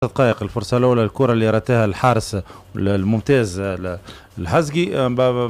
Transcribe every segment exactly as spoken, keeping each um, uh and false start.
دقائق الفرصة الأولى الكرة اللي راتها الحارس الممتاز الحزقي،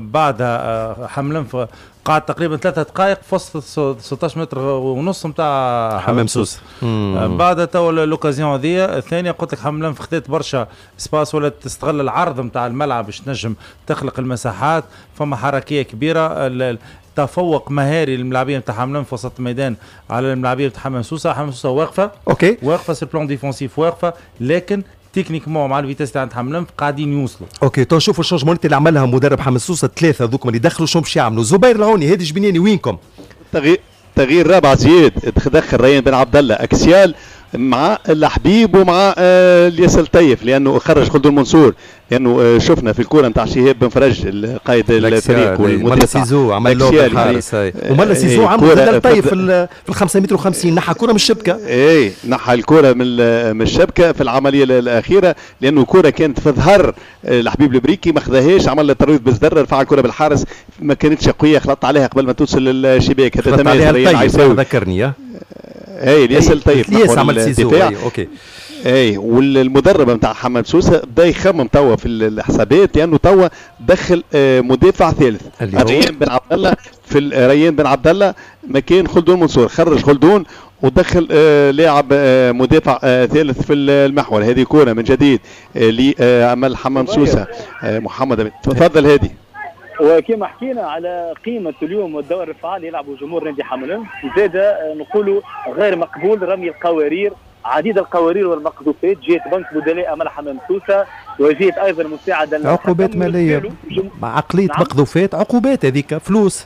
بعدها حملان قعد تقريبا ثلاثة دقائق في وسط ستة عشر متر ونص نتاع حمام سوسة. بعدها تو لوكازيون هذيا الثانية قلت لك حملان خذت برشا سباس ولا تستغل العرض نتاع الملعب باش تنجم تخلق المساحات، فما حركية كبيرة، تفوق مهاري للملاعبيه نتاع حملان في وسط الميدان على الملاعبيه نتاع حمام سوسه. حمام سوسه واقفه اوكي واقفه سي بلان ديفونسيف واقفه، لكن تكنيكمون مع الفيتاس اللي عند حملان قاعدين يوصلوا. اوكي تو نشوفوا الشونجمون اللي عملها مدرب حمام سوسه الثلاثه ذوك اللي دخلوا شو باش يعملوا. زبير العوني هادي جبناني وينكم؟ تغيير تغيير رابع زياد، تدخل ريان بن عبد الله اكسيال مع الحبيب ومع آه الياس الطيف، لانه خرج خلدون منصور، لانه آه شفنا في الكوره نتاع شهاب بن فرج قائد الفريق والمدافع سيزو عمل له بالحارس وملا سيزو عمل الطيف في ال خمسة متر وخمسين نحى كوره من الشبكه. اي نحى الكوره من من الشبكه في العمليه الاخيره، لانه الكوره كانت في ظهر الحبيب البريكي ما خذاهاش، عمل له ترويض بالزر، رفع الكوره بالحارس ما كانتش قويه، خلط عليها قبل ما توصل للشباك. هذا تميز ريان عيساوي ذكرني اي الياس الطيف الياس عمل سيزو. اوكي اي والمدرب نتاع حمام سوسه بدا يخمم توا في الحسابات، لانه توا دخل مدافع ثالث ريان بن عبد الله في ريان بن عبد الله مكان خلدون منصور، خرج خلدون ودخل آه لاعب آه مدافع آه ثالث في المحور. هذه كوره من جديد آه لعمل حمام سوسه. آه محمد تفضل. هذه وكما حكينا على قيمة اليوم والدور الفعال يلعبوا جمهور نادي حملان، زاد نقولوا غير مقبول رمي القوارير، عديد القوارير والمقذوفات جهة بنك بدلاء أمل حمام سوسة، وجهة أيضا مساعدة عقوبات مالية مع عقلية نعم. مقذوفات عقوبات هذيك فلوس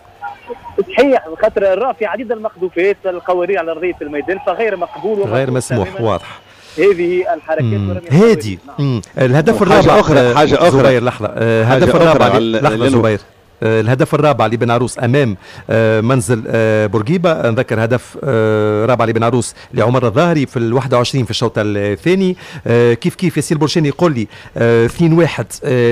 صحيح، خاطر رافع عديد المقذوفات القوارير على أرضية الميدان فغير مقبول غير مسموح. واضح هذه الحركات هادي. الهدف الرابع حاجة أخرى حاجة أخرى زبير لحظة الهدف الرابع لحظة زبير الهدف الرابع لبن عروس امام منزل بورقيبه، نذكر هدف رابع لبن عروس لعمر الظاهري في الواحد وعشرين في الشوط الثاني. كيف كيف ياسين برشاني يقول لي اثنين واحد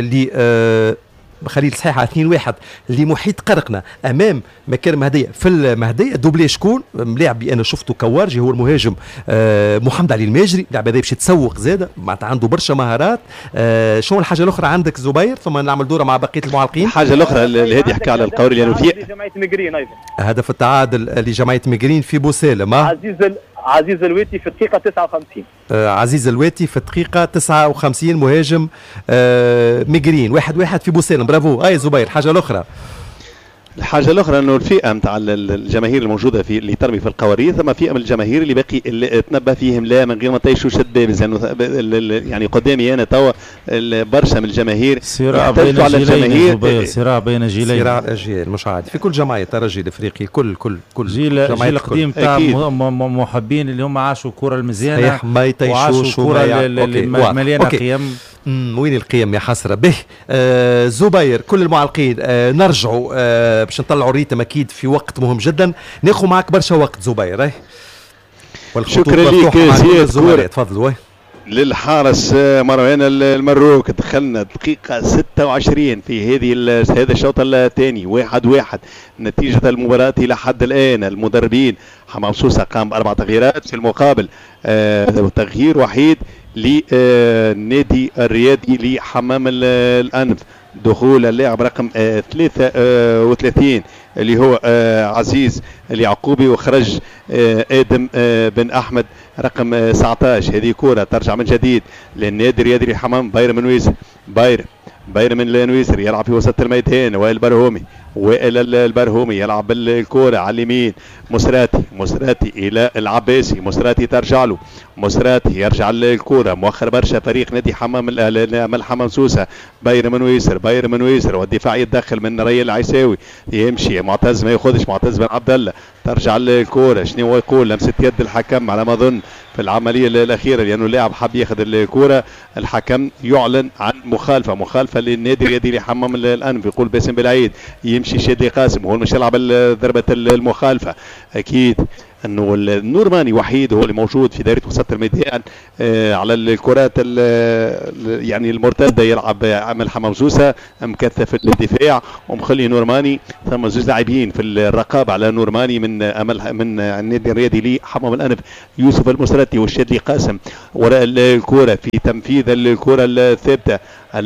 ل خليل صحيحه اثنين واحد لمحيط قرقنا امام مكارم مهديه في المهديه. دوبلي شكون ملاعب انا شفته كوارجي هو المهاجم آه محمد علي الماجري، اللاعب هذا باش يتسوق زاده معناتها عنده برشا مهارات. آه شنو الحاجه الاخرى عندك زبير ثم نعمل دوره مع بقيه المعلقين؟ الحاجه الاخرى اللي هذه يحكي على القوري لانه في جمعيه مقرين ايضا هدف التعادل لجمعيه مقرين في بوسالم. عزيز عزيز الواتي في الدقيقة تسعة وخمسين. آه عزيز الواتي في الدقيقة تسعة وخمسين مهاجم آه مقرين. واحد واحد في بوسالم. برافو. اي زبير الحاجة الأخرى الحاجة الأخرى أنه الفئة نتاع الجماهير الموجودة في اللي ترمي في القوارير، ثم فئة من الجماهير اللي باقي اللي تنبه فيهم لا من غير ما تيشوا شد بابز، يعني يعني قدامي أنا توا برشا من الجماهير صراع بين جيلين. صراع بين جيلين صراع الأجيال مش عادي في كل جمعية الترجي الأفريقي كل كل كل جيل جيل قديم تاع محبين اللي هم عاشوا الكرة المزيانة صحيح ما يتيشوش الكرة اللي مليانة قيم. امم وين القيم يا حسره به. آه زبير كل المعلقين آه نرجعوا آه باش نطلعوا الريتم اكيد في وقت مهم جدا، ناخذ معك برشا وقت زبير. اي شكرا لك زياد. زبير تفضلوا. للحارس مروان المروك دخلنا دقيقة ستة وعشرين في هذه هذا الشوط الثاني واحد واحد نتيجة المباراة إلى حد الآن. المدربين حمام سوسة قام بأربع تغييرات في المقابل آه تغيير وحيد للنادي الرياضي لحمام الأنف، دخول اللاعب رقم آه ثلاثة آه وثلاثين اللي هو آه عزيز اليعقوبي، وخرج آه آدم آه بن أحمد رقم آه تسعة عشر. هذه كرة ترجع من جديد للنادي الرياضي لحمام. باير من ويسر باير باير من نويسر يلعب في وسط الميدان. وائل البرهومي وائل البرهومي يلعب بالكرة على اليمين. مسراتي مسراتي إلى العباسي. مسراتي ترجع له. مسراتي يرجع للكرة مؤخر برشا فريق نادي حمام من حمام سوسة. باير من ويسر باير من ويسر والدفاع يتدخل من ريال العيساوي يمشي. معتز ما ياخذش. معتز بن عبد الله ترجع للكرة. شنو هو يقول؟ لمسة يد الحكم على ما اظن في العملية الأخيرة، لأنه اللاعب حب ياخذ الكرة. الحكم يعلن عن مخالفة مخالفة للنادي الرياضي لحمام الأنف. يقول باسم بالعيد يمشي شادي قاسم هو مش يلعب ضربة المخالفة. أكيد انه النورماني وحيد هو اللي موجود في دائره وسط الميدان آه على الكرات يعني المرتده يلعب عمل حمام سوسه مكثف الدفاع ومخلي نورماني. ثم زوج لاعبين في الرقابه على نورماني من امل من النادي الرياضي لي حمام الانف يوسف المسرتي والشادلي قاسم وراء الكره في تنفيذ الكره الثابته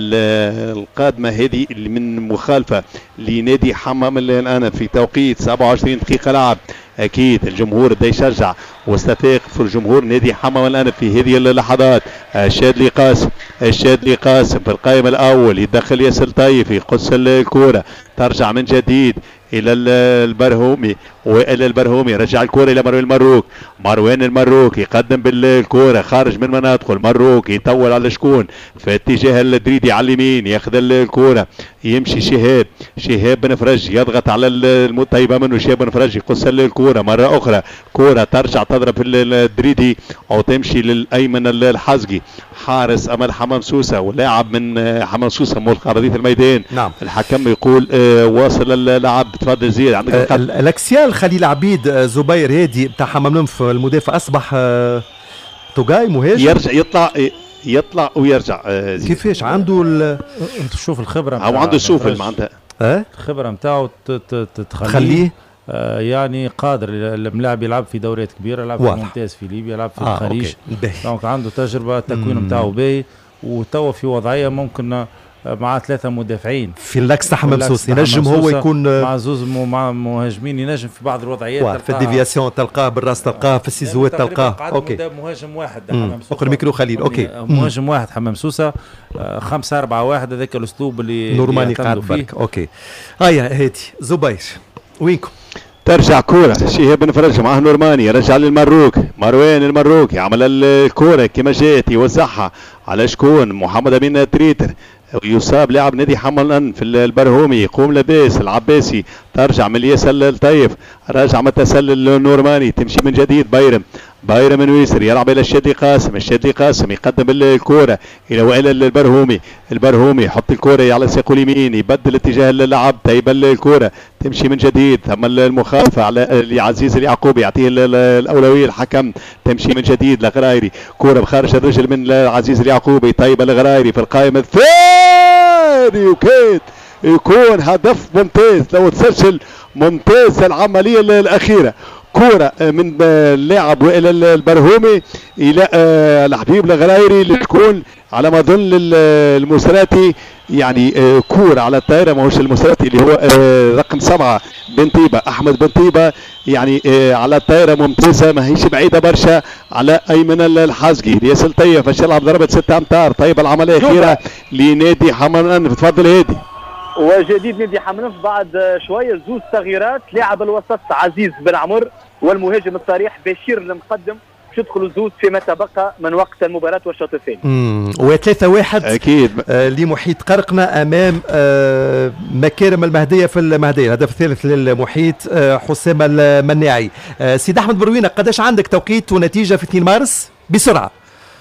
القادمه هذه اللي من مخالفه لنادي حمام الانف في توقيت سبعة وعشرين دقيقه لعب. اكيد الجمهور بدا يشجع واستفاق في الجمهور نادي حمام الانف في هذه اللحظات. الشادلي قاسم الشادلي قاسم في القائم الاول يدخل ياسر طيف يقص الكره ترجع من جديد الى البرهومي والى البرهومي رجع الكره الى مروان المروك. مروان المروك يقدم بالكره خارج من مناطقه. المروك يطول على شكون في اتجاه الدريدي على اليمين ياخذ الكره يمشي شهاب شهاب بن فرج يضغط على المطيبه منه شهاب بن فرج يقص الكره مره اخرى كره ترجع تضرب الدريدي او تمشي للايمن الحزقي حارس امل حمام سوسه ولاعب من حمام سوسه ملقى ارضيه الميدان. نعم. الحكم يقول آه واصل اللعب. تفضل زيد عندك آه الاكسيال خليل عبيد آه زبير هادي بتاع حمام الانف المدافع اصبح آه توجاي مهاجم يرجع يطلع يطلع ويرجع آه كيفاش عنده شوف الخبره او عنده سوفل معناتها اه الخبره نتاعو تخليه آه يعني قادر الملاعب يلعب في دوريات كبيره يلعب في الممتاز في ليبيا يلعب في آه الخليج دونك عنده تجربه التكوين نتاعو باهي وتوا في وضعيه ممكن مع ثلاثه مدافعين في اللاكس تاع حمام سوسه ينجم هو يكون مع زوز مع مهاجمين ينجم في بعض الوضعيات في الديفياسيون تلقاه بالراس تلقاه في السيزوات تلقاه اوكي مهاجم واحد حمام سوسه اخر ميكرو خليل اوكي مهاجم واحد حمام سوسه خمسة أربعة واحد هذاك الاسلوب اللي نورماني قاعد فيه اوكي هيا هادي زبير وينكم ترجع كورة شهاب بن فرج معه نورماني رجع للمروك مروان المروك يعمل الكورة كما جات يوزعها على شكون محمد امين تريتر يصاب لاعب نادي حمل في البرهومي يقوم لباس العباسي ترجع من ياسر الطيف راجع متسلل النورماني تمشي من جديد بايرم بايرم من ويسر يلعب الى الشادي قاسم الشادي قاسم يقدم الكوره الى وائل البرهومي البرهومي يحط الكوره على ساقه اليمين يبدل اتجاه اللعب طيب الكوره تمشي من جديد ثم المخالفه على لعزيز اليعقوبي يعطيه الاولويه الحكم تمشي من جديد لغرايري كوره بخارج الرجل من عزيز اليعقوبي طيب الغرايري في القائمه الثاني وكيد يكون هدف ممتاز لو تسجل ممتاز العمليه الاخيره كرة من اللاعب وائل البرهومي الى الحبيب الغرايري اللي تكون على ما اظن المسراتي يعني كورة على الطائرة ماهوش المسراتي اللي هو رقم سبعة بن طيبة احمد بن طيبة يعني على الطائرة ممتازة ما هيش بعيدة برشا على ايمن الحزقي ياسر طيب باش يلعب ضربة ستة امتار طيب العملية الاخيرة لنادي حمام تفضل هادي. وجديد نادي حمام بعد شوية زوج تغييرات لاعب الوسط عزيز بن عمر والمهاجم الصريح بشير المقدم باش يدخلوا زوج فيما تبقى من وقت المباراة والشوط الثاني. امم وثلاثة واحد اكيد آه لمحيط قرقنا امام آه مكارم المهدية في المهدية. الهدف الثالث للمحيط آه حسام المناعي. آه سيد احمد بروينة قداش عندك توقيت ونتيجة في اثنين مارس بسرعة؟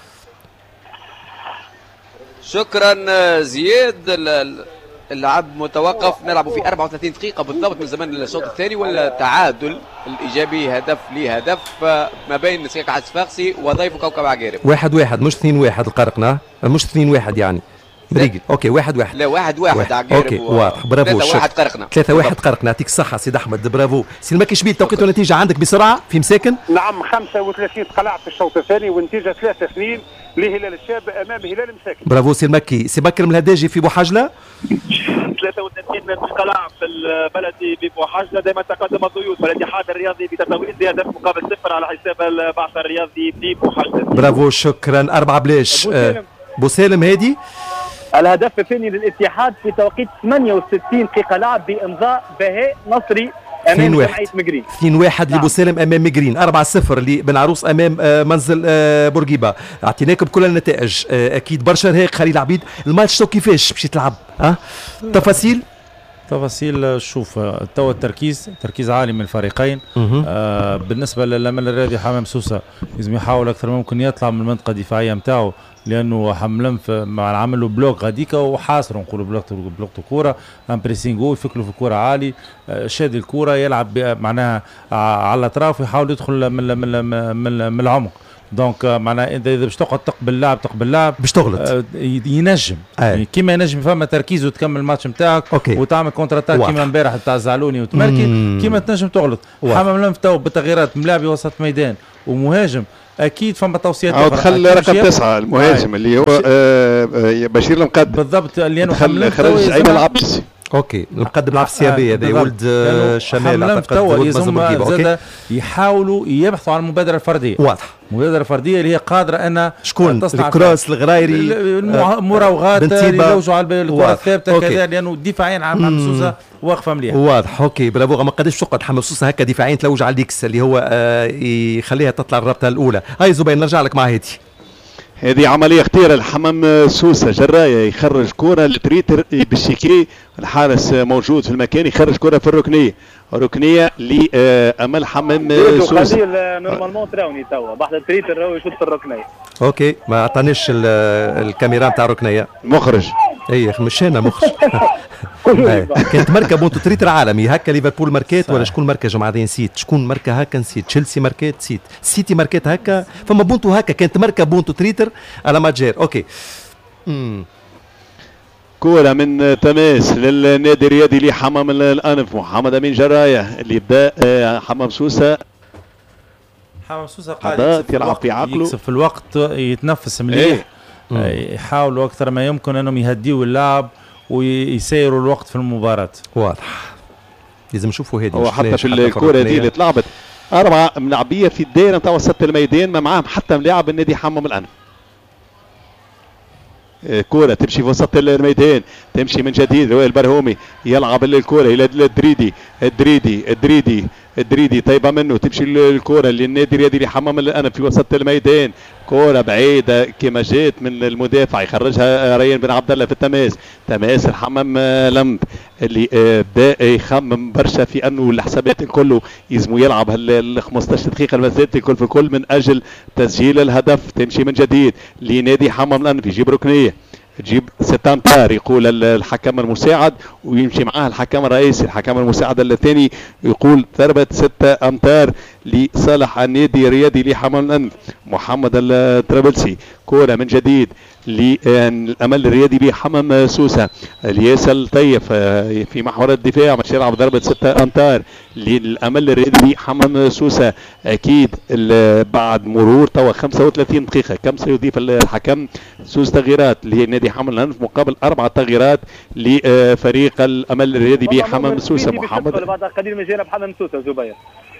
شكرا زياد. اللعب متوقف نلعب في أربعة وثلاثين دقيقة بالضبط من زمن الشوط الثاني والتعادل الإيجابي هدف لهدف ما بين سكاك عسفاقسي وضيف كوكب عقارب. واحد واحد مش اثنين واحد القرقنة مش اثنين واحد يعني مريقل. اوكي واحد واحد لا واحد واحد عقارب. اوكي واضح برافو. ثلاثة واحد قرقنة ثلاثة واحد قرقنة. يعطيك الصحة سيد أحمد برافو. سي المكي شبيل توقيت ونتيجة عندك بسرعة في مساكن؟ نعم خمسة وثلاثين قلعة في الشوط الثاني والنتيجة ثلاثة اثنين لهلال الشاب أمام هلال مساكن. برافو سي المكي. سي بكر من الهداجي في بوحجلة ثلاثة وثلاثين من القلعة في البلدي ببوحجلة دائما تقدم الضيوف والاتحاد الرياضي بتتويج بهدف مقابل صفر على حساب البعثة الرياضي ببوحجلة. برافو شكرا. أربعة بلاش بوسالم هادي. الهدف الثاني للاتحاد في توقيت ثمانية وستين دقيقة لعب بإمضاء بهاء نصري امام جمعيه مجرين. اثنين واحد نعم. لبوسالم امام مجرين. أربعة صفر لبن عروس امام آه منزل آه بورقيبه. اعطيناكم كل النتائج. آه اكيد برشا رهيق خليل عبيد. الماتش تو كيفاش باش يتلعب؟ ها أه؟ تفاصيل تفاصيل شوف توا التركيز تركيز عالي من الفريقين. آه بالنسبه للعمل الرياضي حمام سوسه لازم يحاول اكثر ممكن يطلع من المنطقه الدفاعيه نتاعو لانه حملم مع العمل له بلوك غاديك وحاصروا نقولوا بلوك بلوك الكوره ان بريسينغو يفكلوا في الكوره عالي شاد الكوره يلعب معناها على الاطراف ويحاول يدخل من من من, من العمق. دونك معناها انت اذا باش تقعد تقبل اللاعب تقبل اللاعب باش تغلط ينجم يعني كيما ينجم فما تركيز وتكمل الماتش نتاعك وتعمل كونتر اتاك كيما امبارح تاع الزعلوني وتمركي كيما تنجم تغلط. حمام لم تو بالتغييرات ملاعبي وسط ميدان ومهاجم اكيد فما توصيات او دخل رقم تسعة المهاجم اللي هو آه بشير المقدم بالضبط اللي انا خرج خرج ايمن العبسي. اوكي المقدم العب السيابي هذا ولد الشمال اعتقد زاد يحاولوا يبحثوا عن المبادره الفرديه. واضح مبادره فرديه اللي هي قادره ان شكون الكروس الغرايري المراوغات اللي يلوجوا على الكره الثابته كذا لانه دفاعيا عم سوسه واقفه مليح. واضح اوكي برافو. ما قدرش تقعد حمل سوسه هكا دفاعيا تلوج على الاكس اللي هو آه يخليها تطلع الرابطه الاولى. هاي زبير نرجع لك مع هادي. هذه عملية خطيرة الحمام سوسة جراية يخرج كرة لتريتر بالشيكي الحارس موجود في المكان يخرج كرة في الركنية ركنية لأمل حمام سوسة. نورمالمون تراوني توا بعد تريتر هو يشوط في الركنية. اوكي ما عطانيش الكاميرا نتاع الركنية. مخرج. اي مش انا مخرج. كانت ماركه بونتو تريتر عالمي هكا ليفربول ماركات ولا شكون ماركه جماعه نسيت شكون ماركه هكا نسيت تشيلسي ماركات نسيت سيتي ماركات هكا فما بونتو هكا كانت ماركه بونتو تريتر على ماجير. اوكي امم كوره من تماس للنادي الرياضي لحمام الانف محمد امين جرايه اللي يبدا حمام سوسه حمام سوسه قاعد يلعب في عقله يكسب في الوقت يتنفس مليح إيه؟ يحاولوا اكثر ما يمكن انهم يهديوا اللعب ويسيروا الوقت في المباراة. واضح لازم نشوفوا هذه هو حتى في الكرة دي اللي تلعبت أربعة ملاعبية في الدائرة نتاع وسط الميدان ما معاهم حتى ملاعب النادي حمام الأنف. كرة تمشي في وسط الميدان تمشي من جديد وائل البرهومي يلعب الكرة إلى الدريدي الدريدي الدريدي الدريدي طيبة منه تمشي الكرة للنادي الرياضي لحمام الأنف في وسط الميدان كرة بعيدة كما جات من المدافع يخرجها ريان بن عبد الله في التماس تماس الحمام لمب اللي بدا يخمم برشا في انه الحسابات الكل يلزموا يلعب ال خمسطاش دقيقة المزات الكل في الكل من اجل تسجيل الهدف. تمشي من جديد لنادي حمام الأنف يجيب ركنية تجيب ستة امتار يقول الحكم المساعد ويمشي معاه الحكم الرئيسي. الحكم المساعد الثاني يقول ضربة ستة امتار لصالح النادي الرياضي لحمام الأنف محمد الطرابلسي. كرة من جديد للأمل الرياضي بحمام سوسة الياس الطيف في محور الدفاع مش يلعب ضربة ستة امتار للأمل الرياضي بحمام سوسة. أكيد بعد مرور توا خمسة وثلاثين دقيقة كم سيضيف الحكم ثلاث تغييرات لنادي حمام الأنف مقابل أربع تغييرات لفريق الأمل الرياضي بحمام سوسة. محمد بعد قليل من جانب حمام سوسة زبير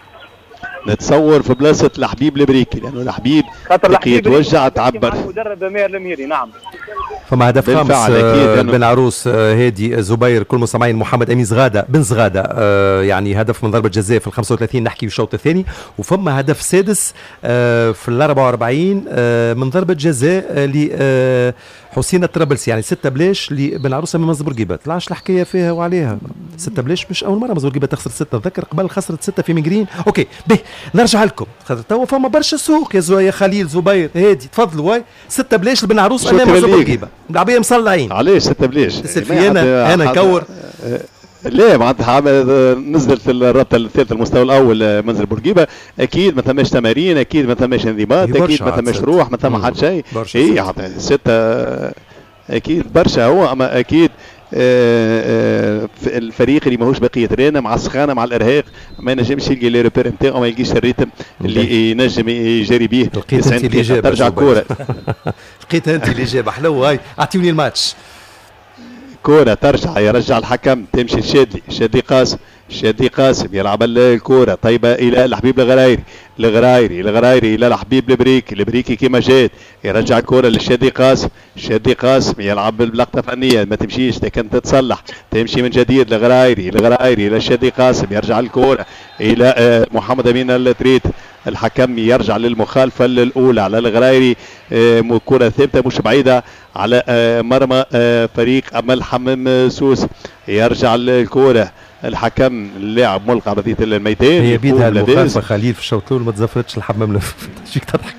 نتصور في بلاصه الحبيب البريكي لانه الحبيب يتوجع تعبر مدرب ماهر الميري. نعم فما هدف خامس آه بن عروس آه هادي زبير كل مستمعين محمد امين زغاده بن زغاده آه يعني هدف من ضربه جزاء في الخمسة وثلاثين نحكي في الشوط الثاني وفما هدف سادس آه في الأربعة وأربعين آه من ضربه جزاء آه ل آه حسين الطرابلسي يعني ستة بلاش لبن عروس من مصر بورقيبه. طلعش الحكايه فيها وعليها ستة بلاش مش اول مره مصر بورقيبه تخسر ستة تذكر قبل خسرت ستة في ميغرين. اوكي به نرجع لكم خاطر توا فما برشا سوق يا زو يا خليل زبير هادي تفضلوا واي ستة بلاش لبن عروس امام مصر بورقيبه ملاعبيه مصلعين. علاش ستة بلاش؟ تسال انا انا كور لا معناتها نزلت الرابطه الثالث المستوى الاول منزل بورقيبه اكيد ما ثماش تمارين اكيد ما ثماش انضباط اكيد ما ثماش روح ما ثم حد شيء اي ستة اكيد برشا هو اما اكيد آآ آآ الفريق اللي ماهوش باقي يترينا مع السخانه مع الارهاق ما ينجمش يلقى لي ريبير نتاعو ما يلقيش الريتم اللي ينجم يجري به. لقيت انت الاجابه ترجع الكوره لقيت انت الاجابه حلو. هاي اعطيوني الماتش. كوره ترجع يرجع الحكم تمشي الشادي الشادي قاسم الشادي قاسم يلعب الكوره طيبه الى الحبيب الغرايري الغرايري الغرايري الى الحبيب البريكي البريكي كما جات يرجع الكوره للشادي قاسم الشادي قاسم يلعب بلقطه فنيه ما تمشيش لكن تتصلح تمشي من جديد الغرايري الغرايري الى الشادي قاسم يرجع الكوره الى محمد امين التريت الحكم يرجع للمخالفه الاولى على الغرايري كره ثابته مش بعيده على مرمى فريق امل حمام سوس يرجع الكوره الحكم اللاعب ملقى بذية الميدان هي بيدها المخالفه خليل في الشوط الاول ما تزفرتش الحمام تجيك تضحك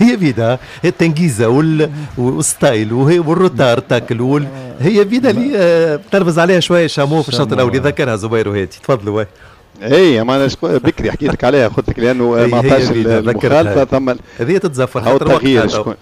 هي بيدا هي التنجيزه وال... والستايل وهي والروتار تاكل وال... هي بيدا اللي آه ترفز عليها شويه شامو في الشوط الاول ذكرها زبير وهاتي تفضلوا. اي ما انا بكري حكيت لك عليها قلت لك لانه ما عطاش المخالفه ثم هذه تتزفر خاطر تغيير شكون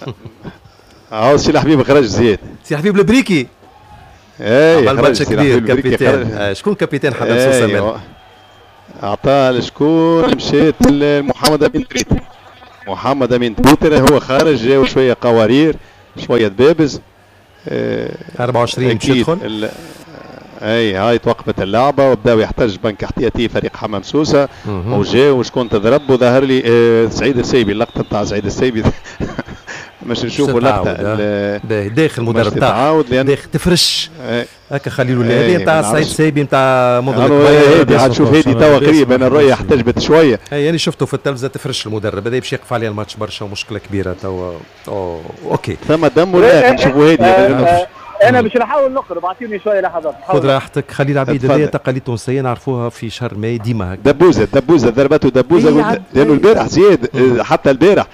عاود سي الحبيب خرج زياد سي حبيب البريكي اي عمل ماتش كبير كابيتان. شكون كابيتان حدا مسوسه عطاه شكون مشيت محمد امين تريتر محمد امين تريتر هو خارج جاو شويه قوارير شويه بابز أربعة وعشرين مش يدخل اي هاي توقفت اللعبه وبداو يحتج بنك احتياطي فريق حمام سوسه وجا وشكون تضرب وظهر لي آه سعيد السيبي اللقطه نتاع سعيد السيبي مش نشوفوا اللقطه داخل مدرب تاع داخل تفرش هكا خليل ولا هذه نتاع سعيد السيبي نتاع مضرب هذه هتشوف هذه توا قريبا الرؤيه احتجبت شويه اي يعني شفته في التلفزه تفرش المدرب هذا باش يقف عليه الماتش برشا ومشكله كبيره توا اوكي ثم دم ولا نشوفوا هذه انا باش نحاول نقرب اعطيني شويه لحظات خذ راحتك. خليل عبيد هذه تقاليد تونسيه نعرفوها في شهر ماي ديما هكا دبوزه دبوزه ضربته دبوزه لانه البارح زياد حتى البارح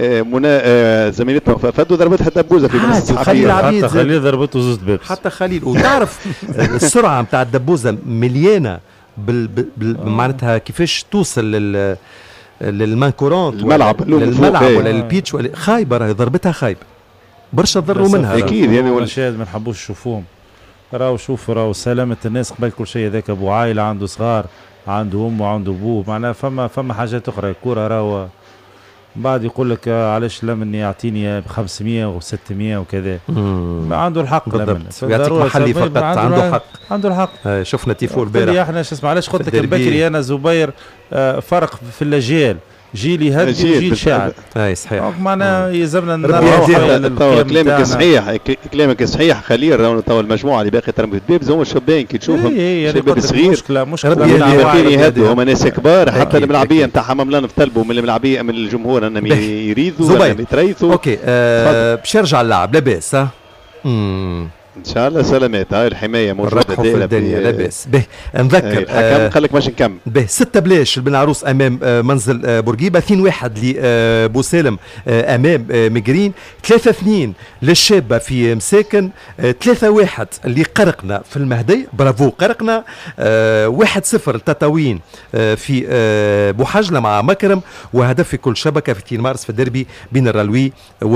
منا زميلتنا فدوا ضربتها دبوزه في نص خليل عبيد حتى خليل ضربته زوز بيبس حتى خليل وتعرف السرعه نتاع الدبوزه مليانه بال معناتها كيفاش توصل لل للمانكورونت الملعب للملعب ولا للبيتش ولا خايبه راهي ضربتها خايبه برشا ضروا منها اكيد يعني المشاهد ما نحبوش نشوفوهم راهو شوفوا راهو سلامه الناس قبل كل شيء هذاك ابو عائله عنده صغار عنده امه وعنده ابوه معناها فما فما حاجات اخرى الكوره راهو بعد يقول لك علاش لمن يعطيني ب خمسمية و ستمية وكذا عنده الحق لمن يعطيك محلي فقط عنده حق عنده الحق آه شفنا تيفو البارح احنا شو اسمه علاش قلت لك البكري انا زبير آه فرق في الاجيال جيل يهدي وجيل شاعر اي صحيح معنا يلزمنا نروحوا كلامك صحيح كلامك صحيح خليل راهو توا المجموعه اللي باقي ترمي بيبز هما الشبان كي تشوفهم شباب صغير مشكله مشكله يهدوا هما ناس كبار حتى الملاعبيه نتاع حمام لانف طلبوا من الملاعبيه من الجمهور انهم يريدوا يتريثوا اوكي باش نرجع اللعب لاباس ها ان شاء الله سلامات. هاي الحمايه موجوده في الدنيا لاباس به نذكر الحكم قال لك باش نكمل به ستة بلاش البن عروس امام منزل بورقيبه اثنين واحد لبوسالم امام مجرين ثلاثة اثنين للشابه في مساكن ثلاثة واحد اللي قرقنا في المهدي برافو قرقنا واحد صفر لتطاوين في بوحجله مع مكرم وهدف في كل شبكه في اثنين مارس في الديربي بين الرلوي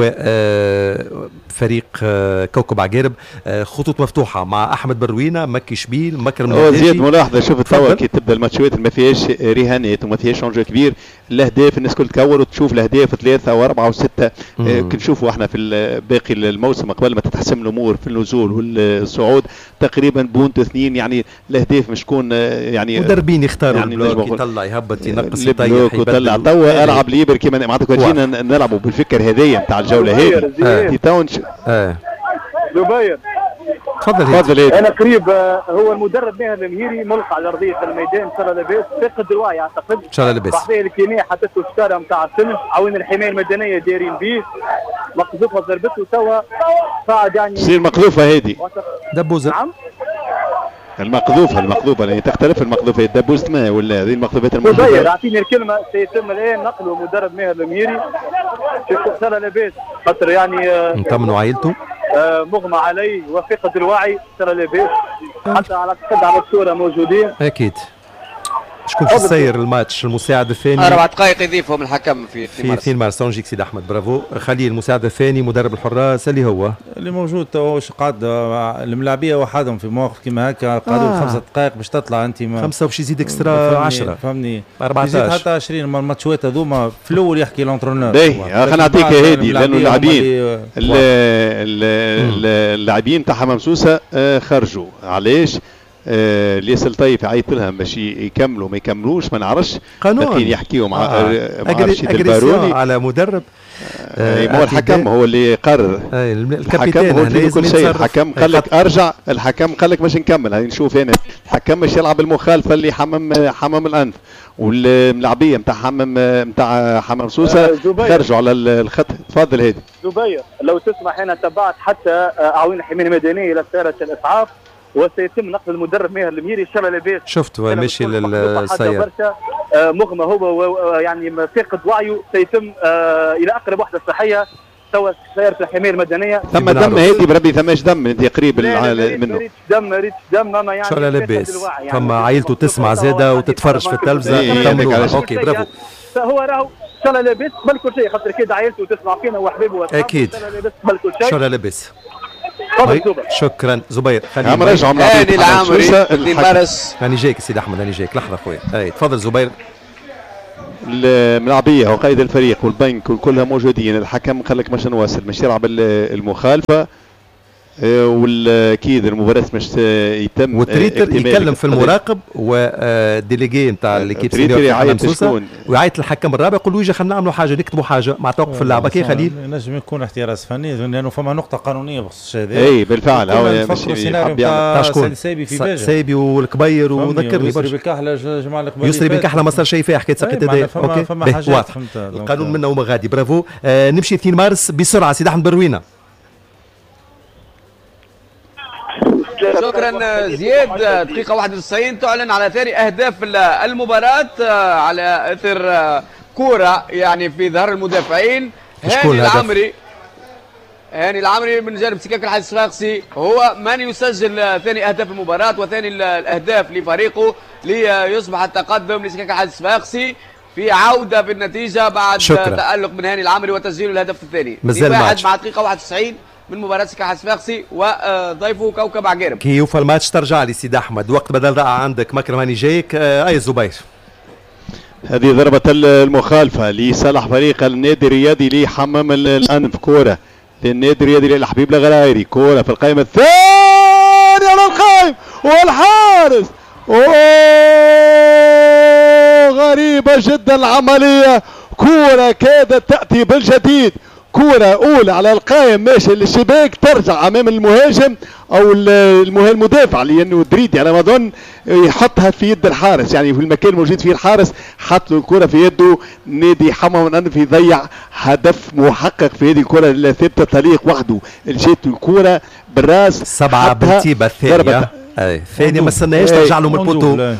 وفريق كوكب عقارب خطوط مفتوحه مع احمد بروينه مكي شبيل مكرم النتاجي. زياد ملاحظه شوف توا كي تبدا الماتشات ما فيهاش رهانات وما فيهاش انجو كبير الاهداف الناس كل تكور وتشوف الاهداف ثلاثه واربعه وسته آه كي نشوفوا احنا في باقي الموسم قبل ما تتحسم الامور في النزول والصعود تقريبا بونت اثنين يعني الاهداف مش تكون يعني مدربين يختاروا يعني البلوك يطلع يهبط ينقص يطيح يطلع توا العب ليبر كيما معناتها جينا نلعبوا بالفكر هذايا نتاع الجوله هذه تاونش اه زبير تفضل تفضل انا قريب هو المدرب ماهر المهيري ملقى على ارضيه الميدان ان شاء الله لاباس فقد الوعي اعتقد ان شاء الله لاباس صحيح الكيمياء حطته الشاره نتاع السمن عاون الحمايه المدنيه دايرين به مقذوفه ضربته توا قاعد يعني تصير مقذوفه هذه دبوزه نعم المقذوفه المقذوفه اللي تختلف المقذوفه دبوزه ما ولا هذه المقذوفات المقذوفه اعطيني الكلمه سيتم الان نقل مدرب ماهر المهيري ان شاء الله لاباس خاطر يعني نطمنوا عائلته آه مغمى عليه وفقد الوعي ترى لاباس حتى على اعتقد على الصوره موجودين اكيد. شكون في السير الماتش المساعد الثاني اربع دقائق يضيفهم الحكم في في اثنين مارس سونجيك سيد احمد برافو. خليل المساعد الثاني مدرب الحراس اللي هو اللي موجود تو قاعد الملاعبيه وحدهم في مواقف كيما هكا قعدوا آه. خمسة دقائق باش تطلع انت ما خمسة وباش يزيد اكسترا عشرة فهمني أربعة عشر يزيد حتى عشرين الماتشات هذوما في الاول يحكي لونترونور باهي خلينا نعطيك هادي لانه اللاعبين اللاعبين تاع حمام سوسه خرجوا علاش آه ليس الطيف عيط لهم باش يكملوا ما يكملوش ما نعرفش قانون يحكيوا مع آه. مع رشيد الباروني على مدرب آه هو الحكم هو اللي قرر آه الحكم هو اللي كل شيء الحكم قال لك ارجع الحكم قال لك باش نكمل هاي نشوف هنا الحكم باش يلعب المخالفه اللي حمم حمم الانف والملاعبيه نتاع حمم نتاع حمام سوسه خرجوا على الخط. تفضل هادي زبير لو تسمح انا تبعت حتى اعوان الحمايه المدنيه الى سياره الاسعاف وسيتم نقل المدرب ماهر المهيري ان شاء الله لاباس شفت ماشي للسيارة مغمى هو يعني فاقد وعيه، سيتم الى اقرب وحده صحيه توا سيارة الحماية المدنية. ثم دم هادي بربي ثماش دم انت قريب منه. ريت دم ريت دم اما يعني شو لا لاباس فما عائلته تسمع زاده وتتفرج في التلفزه. اوكي برافو. هو راهو ان شاء الله لاباس قبل كل شيء، خاطر كيد عائلته تسمع فينا وحبيبه واصحابه. اكيد ان شاء الله لاباس قبل كل شيء. شو لا لاباس. تفضل شكرا زبير. خلينا نرجعوا هاني العامري اللي مارس. هاني جايك سيدي احمد، هاني جايك لحظه خويا. اي تفضل زبير. الملاعبيه وقائد الفريق والبنك وكلها موجودين. الحكم قال لك مش نواصل، مش يلعب المخالفه، والاكيد المباراه مش يتم. وتريتر يتكلم في المراقب وديليجي نتاع ليكيب سينيور يعيط شكون ويعيط الحكم الرابع يقول له يجي خلينا نعملوا حاجه نكتبوا حاجه مع توقف اللعبه. كي خليل نجم يكون احتراز فني لانه فما نقطه قانونيه بخصوص هذا. اي بالفعل هو مش تاع شكون سايبي في باجه سايبي والكبير وذكرني يسري بالكحله جماعه الكبير يسري بالكحله ما صار شيء فيها حكايه سقط هذا. اوكي فما حاجات القانون منه وما غادي. برافو. آه نمشي اثنين مارس بسرعه سيدي احمد بروينه. شكرا زياد. دقيقة واحد وتسعين تعلن على ثاني أهداف المباراة على إثر كورة يعني في ظهر المدافعين. هاني العامري هاني العامري من جانب سكاك الحاج الصفاقسي هو من يسجل ثاني أهداف المباراة وثاني الأهداف لفريقه ليصبح التقدم لسكاك الحاج الصفاقسي في عودة في النتيجة بعد شكرا. تألق من هاني العامري وتسجيل الهدف الثاني. مازال واحد مع دقيقة واحد وتسعين من مباراة سكاحة صفاقسي وضيفه كوكب عقارب. كي يوفى الماتش ترجع لي سيدي احمد. وقت بدل رائع عندك مكرم هاني جايك. اي زبير. هذه ضربة المخالفة لصالح فريق النادي الرياضي لحمام الانف. كورة للنادي الرياضي للحبيب الغرايري. كورة في القائمة الثانية على القائم والحارس. اوه غريبة جدا العملية. كورة كادت تأتي بالجديد. كورة أولى على القائم ماشي للشباك ترجع أمام المهاجم أو المدافع لأنه دريدي على ما أظن يحطها في يد الحارس، يعني في المكان الموجود فيه الحارس حط له الكورة في يده. نادي حمام الأنف يضيع هدف محقق في هذه الكورة الثابتة تليق وحده. جات الكورة بالراس سبعة بالتيبة الثانية. أي ثانية ما استناهاش ترجع له من البوتو.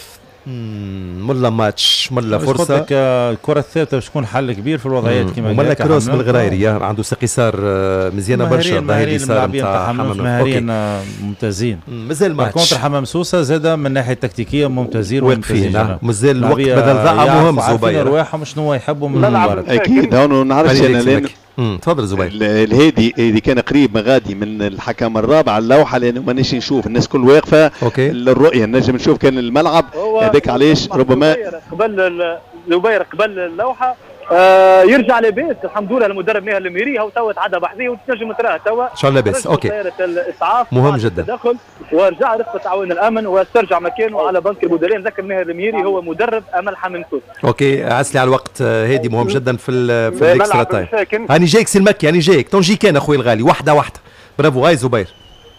ملا ماتش ملا فرصه. الكره الثابته باش تكون حل كبير في الوضعيات كيما وملا كروس بالغرايري عنده سقيصار مزيانه برشا. ظهير يسار نتاع حمام مهاريين ممتازين. مازال ماتش كونتر حمام سوسه زاد من ناحيه التكتيكيه ممتازين وممتازين. مازال الوقت بدل ضاع مهم. زبير رواحهم شنو يحبوا من المباراه. اكيد هون نعرفش انا لان تفضل زبير. الهادي اللي كان قريب مغادي من الحكم الرابع على اللوحه لانه مانيش نشوف الناس كل واقفه. أوكي. الرؤيه نجم نشوف كان الملعب هذاك علاش ربما قبل زبير قبل اللوحه آه يرجع لاباس. الحمد لله المدرب ماهر الميري هو توا تعدى بحذيه وتنجم تراه توا ان شاء الله لاباس. اوكي الاسعاف مهم جدا. تدخل ورجع رفقه تعاون الامن واسترجع مكانه على بنك المديرين. ذكر ماهر الميري هو مدرب امل حمام سوس. اوكي عسلي على الوقت هادي مهم جدا في ال في الاكسترا تايم. هاني جايك سي المكي هاني جايك تونجي كان اخوي الغالي واحده واحده. برافو غاي زبير.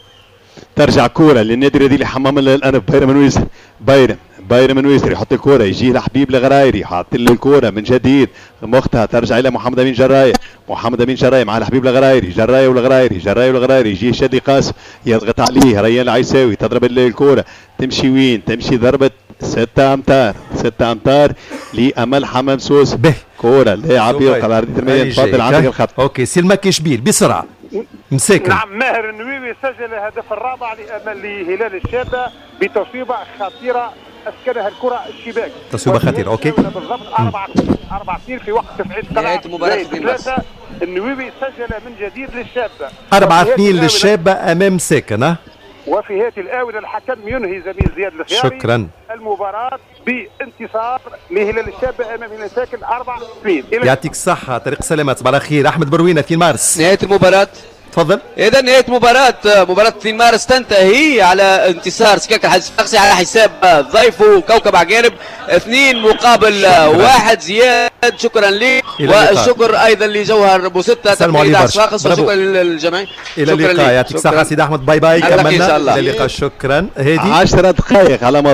ترجع كوره للنادي الرياضي لحمام الانف. بايرم من ويسر بايرم بايرم من ويسر يحط الكوره يجي لحبيب الغرايري حاط له الكوره من جديد. مختها ترجع الى محمد امين جرايه. محمد امين جرايه مع الحبيب الغرايري. جرايه والغرايري جرايه والغرايري يجي شادي قاسم يضغط عليه. ريان العيساوي تضرب الكوره تمشي وين تمشي ضربه ستة امتار ستة امتار لامل حمام سوس. كوره لاعب يلقى على ارضيه الميدان. تفضل عندك الخط. اوكي سي المكي شبيل بسرعه مساكن. نعم ماهر النووي سجل الهدف الرابع لامل لهلال الشابه بتصويبه خطيره اسكنها الكره الشباك. تصويبه خطيره. اوكي بالضبط أربعة أربعة اثنين في وقت تفعيل نهايه المباراه ثلاثة. النووي سجل من جديد للشابه أربعة اثنين للشابه امام ساكن. وفي هذه الآونة الحكم ينهي زميل زياد الخياري شكرا المباراة بانتصار لهلال الشابة أمام هلال ساكن أربعة اثنين. يعطيك الصحة طريق سلامات صباح الخير. أحمد بروينة اثنين مارس نهاية المباراة. تفضل. إذا نهاية مباراة مباراة اثنين مارس تنتهي على انتصار سكاك الحاج الصفاقسي على حساب ضيفه كوكب عقارب اثنين مقابل واحد. زياد شكرا لي والشكر أيضا لجوهر بوستة تمريد صفاقس وشكرا للجميع. إلى اللقاء يعطيك الصحة سيدي أحمد. باي باي كملنا. إلى اللقاء. شكرا. هادي عشر دقائق على ما أظن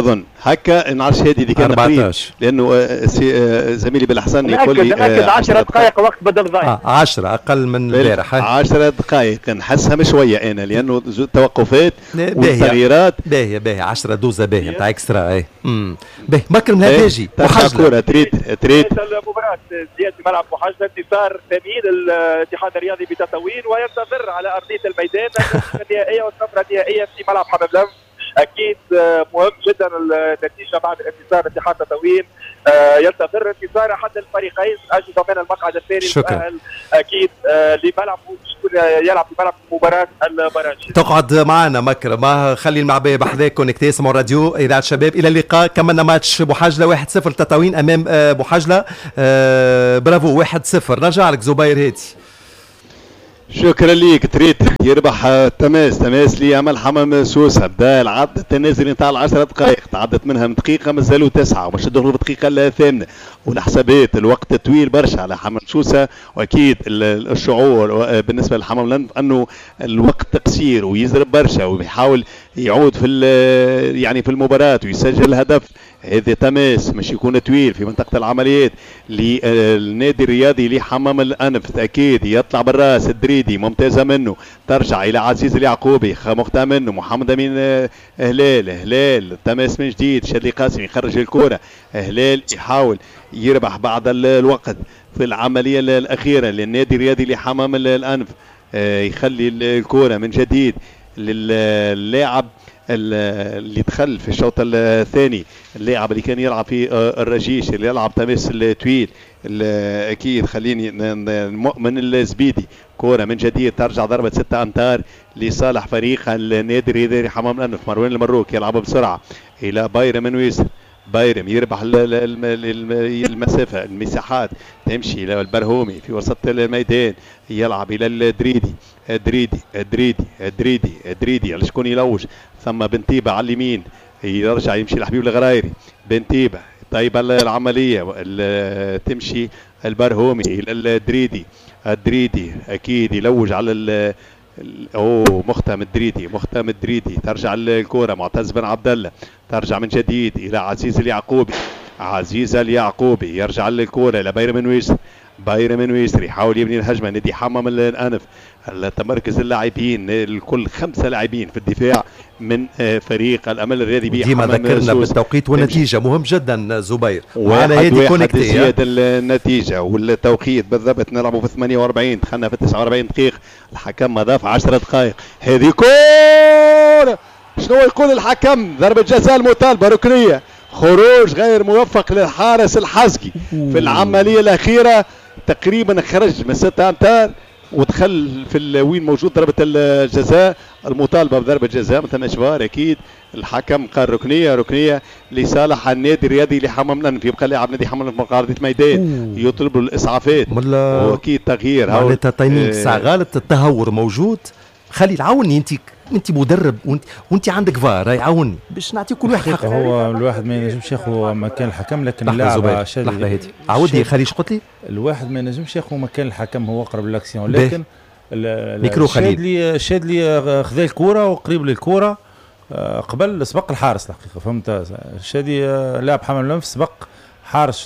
هكا نعرفش هذه اللي كان أربعتاش لانه زميلي بالحسن يقول لي نأكد عشرة دقائق وقت بدل ضايع. آه عشرة اقل من البارح. عشرة دقائق نحسها مش شويه انا لانه توقفات والتغييرات باهيه باهيه عشرة دوزه باهيه نتاع اكسترا. اي امم باهي مكرم الهداجي وحجله تريد تريد المباراه زياد في ملعب محجله انتصار ثمين الاتحاد الرياضي بتطاوين وينتظر على ارضيه الميدان النهائيه والصفره النهائيه في ملعب حمام لم. اكيد مهم جدا النتيجه بعد الانتصار اتحاد تطاوين. ينتظر انتصار احد الفريقين اجل ضمان المقعد الثاني المؤهل اكيد لملعب يلعب في ملعب مباراه البراجي. تقعد معنا مكرم ما خلي المعبايه بحذاك كونكتي اسمعوا راديو اذاعه شباب. الى اللقاء. كملنا ماتش بوحجله واحد صفر تطاوين امام بوحجله. برافو واحد صفر. نرجع لك زبير هادي. شكرا ليك. تريد يربح تماس تماس ليعمل حمام سوسه. بدا العد التنازلي نتاع العشر دقائق تعدت منها من دقيقه مازالوا تسعه ومش ندخلوا في الدقيقه الثامنه والحسابات الوقت طويل برشا على حمام سوسه. واكيد الشعور بالنسبه لحمام لنف انه الوقت قصير ويزرب برشا وبيحاول يعود في يعني في المباراه ويسجل الهدف. هذا تماس مش يكون طويل في منطقه العمليات للنادي الرياضي لحمام الانف. اكيد يطلع بالراس الدريدي ممتازه منه ترجع الى عزيز اليعقوبي مختار منه محمد امين هلال. هلال تماس من جديد شادي قاسم يخرج الكره. هلال يحاول يربح بعد الوقت في العمليه الاخيره للنادي الرياضي لحمام الانف. يخلي الكره من جديد للاعب اللي دخل في الشوط الثاني اللاعب اللي كان يلعب في الرجيش اللي يلعب تماس الطويل اكيد خليني مؤمن الزبيدي. كوره من جديد ترجع ضربه ستة امتار لصالح فريق النادي الرياضي حمام الانف. مروان المروك يلعب بسرعه الى بايرم من ويسر. بايرم يربح المسافه المساحات تمشي الى البرهومي في وسط الميدان يلعب الى الدريدي. دريدي دريدي دريدي دريدي على شكون يلوج ثم بنتيبه على اليمين يرجع يمشي لحبيب الغرايري. بنتيبه طيب العمليه تمشي البرهومي الى الدريدي. الدريدي اكيد يلوج على ال اوه مختم الدريدي مختم الدريدي ترجع الكوره معتز بن عبد الله ترجع من جديد الى عزيز اليعقوبي. عزيز اليعقوبي يرجع للكوره الى بايرم من ويسر. بايرم من ويسر يحاول يبني الهجمه نادي حمام الانف. تمركز اللاعبين الكل خمسه لاعبين في الدفاع من فريق الامل الرياضي بيه. ديما ذكرنا بالتوقيت والنتيجه مهم جدا زبير. وعلى هذه كونكتي زياده النتيجه والتوقيت بالضبط نلعبوا في ثمانية وأربعين دخلنا في تسعة وأربعين دقيقه. الحكم اضاف عشر دقائق. هذه كوره شنو يقول الحكم؟ ضربه جزاء المطالبه ركنيه. خروج غير موفق للحارس الحزقي في العمليه الاخيره تقريبا خرج من ستة امتار ودخل في وين موجود ضربه الجزاء المطالبه بضربه جزاء مثل اجبار. اكيد الحكم قال ركنيه ركنيه لصالح النادي الرياضي لحمام الانف. يبقى لاعب نادي حمام الانف مقارنه الميدان يطلب له الاسعافات واكيد تغيير. هاو تايمينغ ساعه غلط التهور موجود. خلي عاوني انت انت مدرب وانت وانت عندك فار هاي عاوني باش نعطي كل واحد حقه. هو الواحد ما ينجمش ياخذ مكان الحكم لكن اللاعب لحظه هادي عاودي خلي ايش قلت لي؟ الواحد ما ينجمش ياخذ مكان الحكم هو اقرب للاكسيون لكن ميكرو خليل شادلي شادلي خذا الكره وقريب للكره قبل سبق الحارس الحقيقه فهمت. شادي لاعب حمام الانف سبق حارس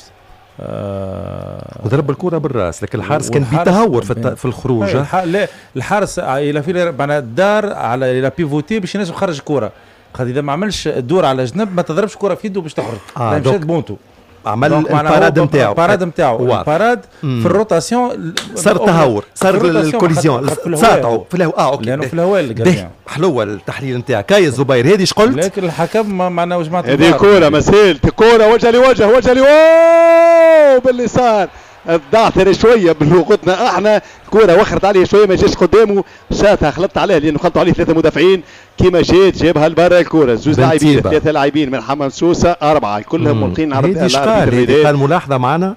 آه وضرب الكرة بالراس لكن الحارس كان بيتهور في, في الخروج. لا الحارس الى في معناها دار على الى بيفوتي باش ينجم يخرج الكرة. خاطر اذا ما عملش الدور على جنب ما تضربش كرة في يده باش تخرج. آه مشات بونتو عمل الباراد نتاعو الباراد نتاعو الباراد في الروتاسيون صار تهور صار الكوليزيون ساطعوا في الهواء. اه اوكي لانه في الهواء حلوه التحليل نتاعك. كاي الزبير هذه ايش قلت؟ لكن الحكم ما معناه جماعه هذه كوره مسيلت كوره وجه لوجه وجه لوجه باليسار ضعت شويه بلغتنا احنا كوره وخرت عليه شويه ما جاش قدامه شاتها خلطت عليه لانه خلطوا عليه ثلاثه مدافعين كيما جات جابها لبرا الكوره. زوج لاعبين ثلاثه لاعبين من حمام سوسه اربعه كلهم ملقين على الارض. قال ملاحظه معنا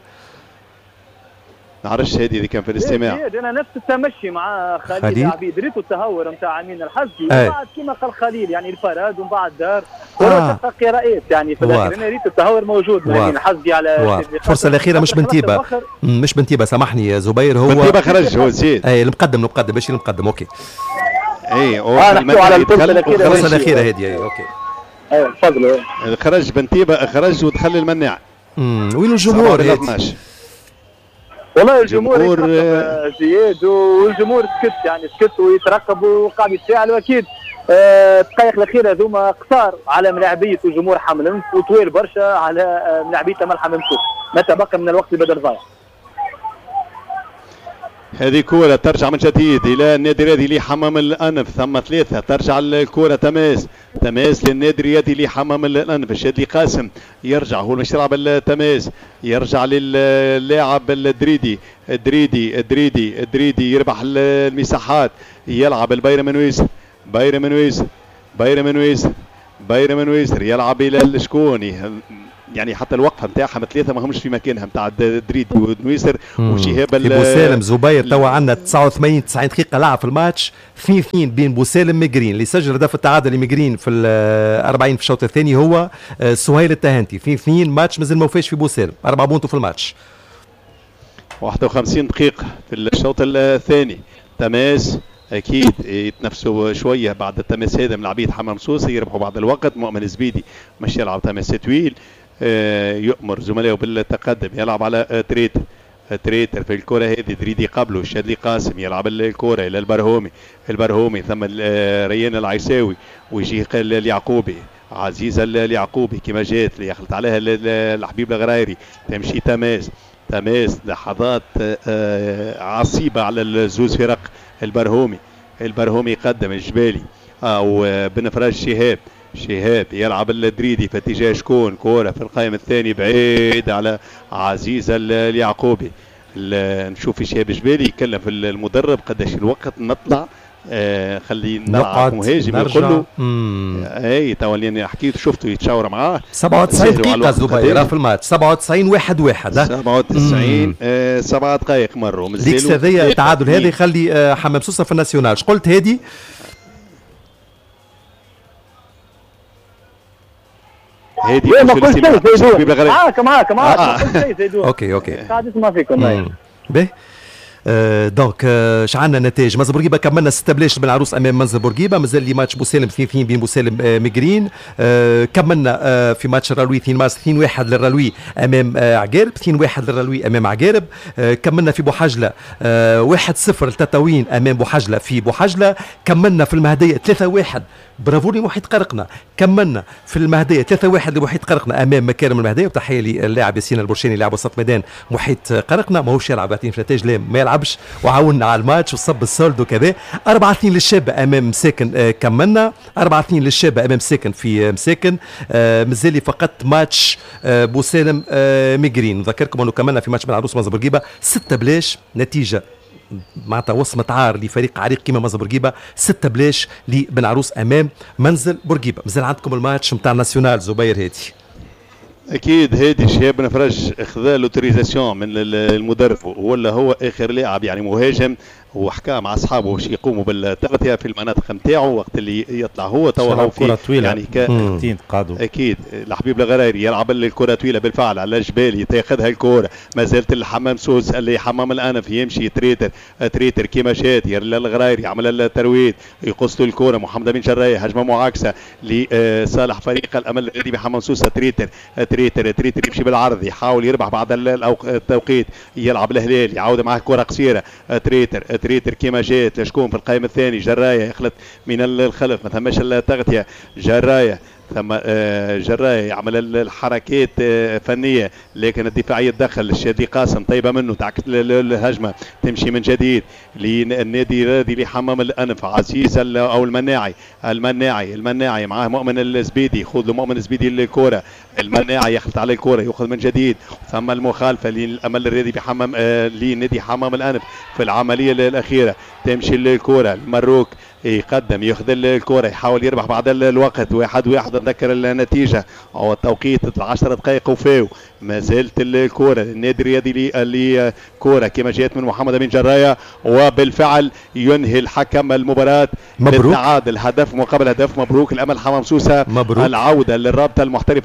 نعرفش هذه اللي كان في الاستماع. انا نفس التمشي مع خليل عبيد ريتو التهور نتاع امين الحزقي وبعد كما قال خليل يعني الفراد ومن بعد دار ورجع قراءات يعني في الاخير انا ريت التهور موجود امين الحزقي على الفرصه الاخيره مش بنتيبه مش بنتيبه سامحني يا زبير هو بنتيبه خرج هو زيد اي المقدم المقدم باش المقدم اوكي اي على الفرصه الاخيره الفرصه الاخيره هذه اوكي ايوه تفضلوا. خرج بنتيبه خرج ودخل المناع. امم وين الجمهور هادي؟ والله الجمهور آه زياد والجمهور سكت يعني سكت ويترقب وقاعد يتفاعل واكيد الدقائق آه الاخيره هذوما قصار على ملاعبيه وجمهور حمل وطويل برشا على آه ملاعبيه ملحم ممسوك ما تبقى من الوقت اللي بدل ضايع. هذه كرة ترجع من جديد إلى النادي الرياضي لحمام الأنف، ثم ثلاثة ترجع الكرة تماس تماس للنادي الرياضي لحمام الأنف. الشادلي قاسم يرجع هو مش يلعب التماس، يرجع للاعب الدريدي الدريدي الدريدي الدريدي يربح المساحات، يلعب البايرن من ويسر بايرن من ويسر بايرن من ويسر بايرن من ويسر يلعب إلى الشكوني، يعني حتى الوقفه نتاعهم ثلاثه ما همش في مكانها نتاع دريد ونويسر وشهاب بوسالم زبير. توا عندنا تسعة وثمانين تسعين دقيقه لعب في الماتش، اثنين اثنين بين بوسالم ميجرين اللي سجل هدف التعادل لميجرين في الأربعين في الشوط الثاني هو سهيل التهانتي. اثنين اثنين ماتش مازال ما وفاش في بوسالم، أربعة بونتو في الماتش. واحد وخمسين دقيقه في الشوط الثاني. تماس اكيد يتنافسوا شويه بعد التماس هذا من لعبيه حمام سوسه، يربحوا بعض الوقت. مؤمن زبيدي مش يلعب تماس طويل، يؤمر زملائه بالتقدم، يلعب على تريتر تريتر في الكرة هذه دريدي قبله. الشادلي قاسم يلعب الكرة إلى البرهومي البرهومي ثم ريان العيساوي ويجي اليعقوبي عزيزة اليعقوبي كما جات اللي يخلط عليها الحبيب الغرايري. تمشي تماس تماس لحظات عصيبة على الزوز فرق. البرهومي البرهومي يقدم الجبالي أو بن فراج شهاب شهاب يلعب الدريدي في اتجاه شكون كوره في القائم الثاني بعيد على عزيز اليعقوبي. نشوف شهاب جبالي يتكلم في المدرب قداش الوقت نطلع آه خلي نلعب مهاجم يقول له اي تو اللي حكيت شفته يتشاور معاه. سبعة وتسعين دقيقة زبيرة في الماتش، سبعة وتسعين واحد واحد سبعة وتسعين آه سبعة دقائق مروا ديك هذيا التعادل هذا يخلي آه حمام سوسة في الناسيونال. قلت هذه هادي ما قلت شيء زيدون معاك معاك معاك ما قلت شيء زيدون. اوكي اوكي قاعد اسمع فيكم. باهي آه دونك آه شعلنا النتائج. منزل بورقيبه كملنا ستة بلاش بن عروس امام منزل بورقيبه، مازال لي ماتش بوسالم اثنين اثنين بين بوسالم آه ميجرين. آه كملنا آه في ماتش الرلوي اثنين مارس اثنين واحد للرلوي امام آه عقارب، اثنين واحد للرلوي امام عقارب. آه كملنا في بوحجله آه واحد صفر لتطاوين امام بوحجله في بوحجله. كملنا في المهديه ثلاثة واحد برافو لي محيط قرقنا. كملنا في المهديه ثلاثة واحد لمحيط قرقنا امام مكارم المهديه، وتحيه للاعب ياسين البرشاني لاعب وسط ميدان محيط قرقنا. ماهوش يلعب في النتائج لا ما يلعبش وعاوننا على الماتش وصب السولد وكذا. أربعة اثنين للشابه امام مساكن. آه كملنا أربعة اثنين للشابه امام مساكن في آه مساكن. آه مازال فقط ماتش آه بوسالم آه ميجرين. نذكركم انه كملنا في ماتش بن عروس منزل بورقيبه ستة بلاش، نتيجه معناتها وصمة عار لفريق عريق كيما منزل بورقيبه. ستة بلاش لبن عروس امام منزل بورقيبه. مازال عندكم الماتش نتاع الناسيونال زبير هادي. اكيد هادي شهاب بن فرج اخذ لوتوريزاسيون من المدرب ولا هو اخر لاعب يعني مهاجم، وحكى مع اصحابه باش يقوموا بالتغطيه في المناطق نتاعو وقت اللي يطلع هو توا هو في طويله يعني ك... قادوا اكيد الحبيب الغرايري يلعب الكره طويله بالفعل على الجبال يتاخذها الكره. ما زالت الحمام سوس اللي حمام الانف يمشي تريتر تريتر كيما شات الغرايري عمل الترويض يقص له الكره. محمد بن جرايه هجمه معاكسه لصالح فريق الامل الذي بحمام سوس. تريتر تريتر تريتر يمشي بالعرض يحاول يربح بعد التوقيت، يلعب الهلال يعود معه كره قصيره. تريتر تريتر كيما جات لشكون في القائم الثاني جرايه يخلط من الخلف ما ثماش التغطيه. جرايه ثم جرايه يعمل الحركات فنيه لكن الدفاعيه تدخل. الشادي قاسم طيبه منه تعكس الهجمه تمشي من جديد للنادي الرياضي لحمام الانف. عزيز او المناعي المناعي المناعي معاه مؤمن الزبيدي ياخذ له مؤمن الزبيدي الكره. المناعي يخلط على الكره ياخذ من جديد. ثم المخالفه للامل الرياضي بحمام لنادي حمام الانف في العمليه الاخيره. تمشي الكره المروك يقدم ياخذ الكره يحاول يربح بعد الوقت. واحد واحد نذكر النتيجه او التوقيت عشر دقائق وفاو. ما زالت الكره النادي الرياضي اللي كره كما جاءت من محمد بن جرايه وبالفعل ينهي الحكم المباراه بالتعادل هدف مقابل هدف. مبروك الامل حمام سوسه. مبروك. العوده للرابطه المحترفه الاولى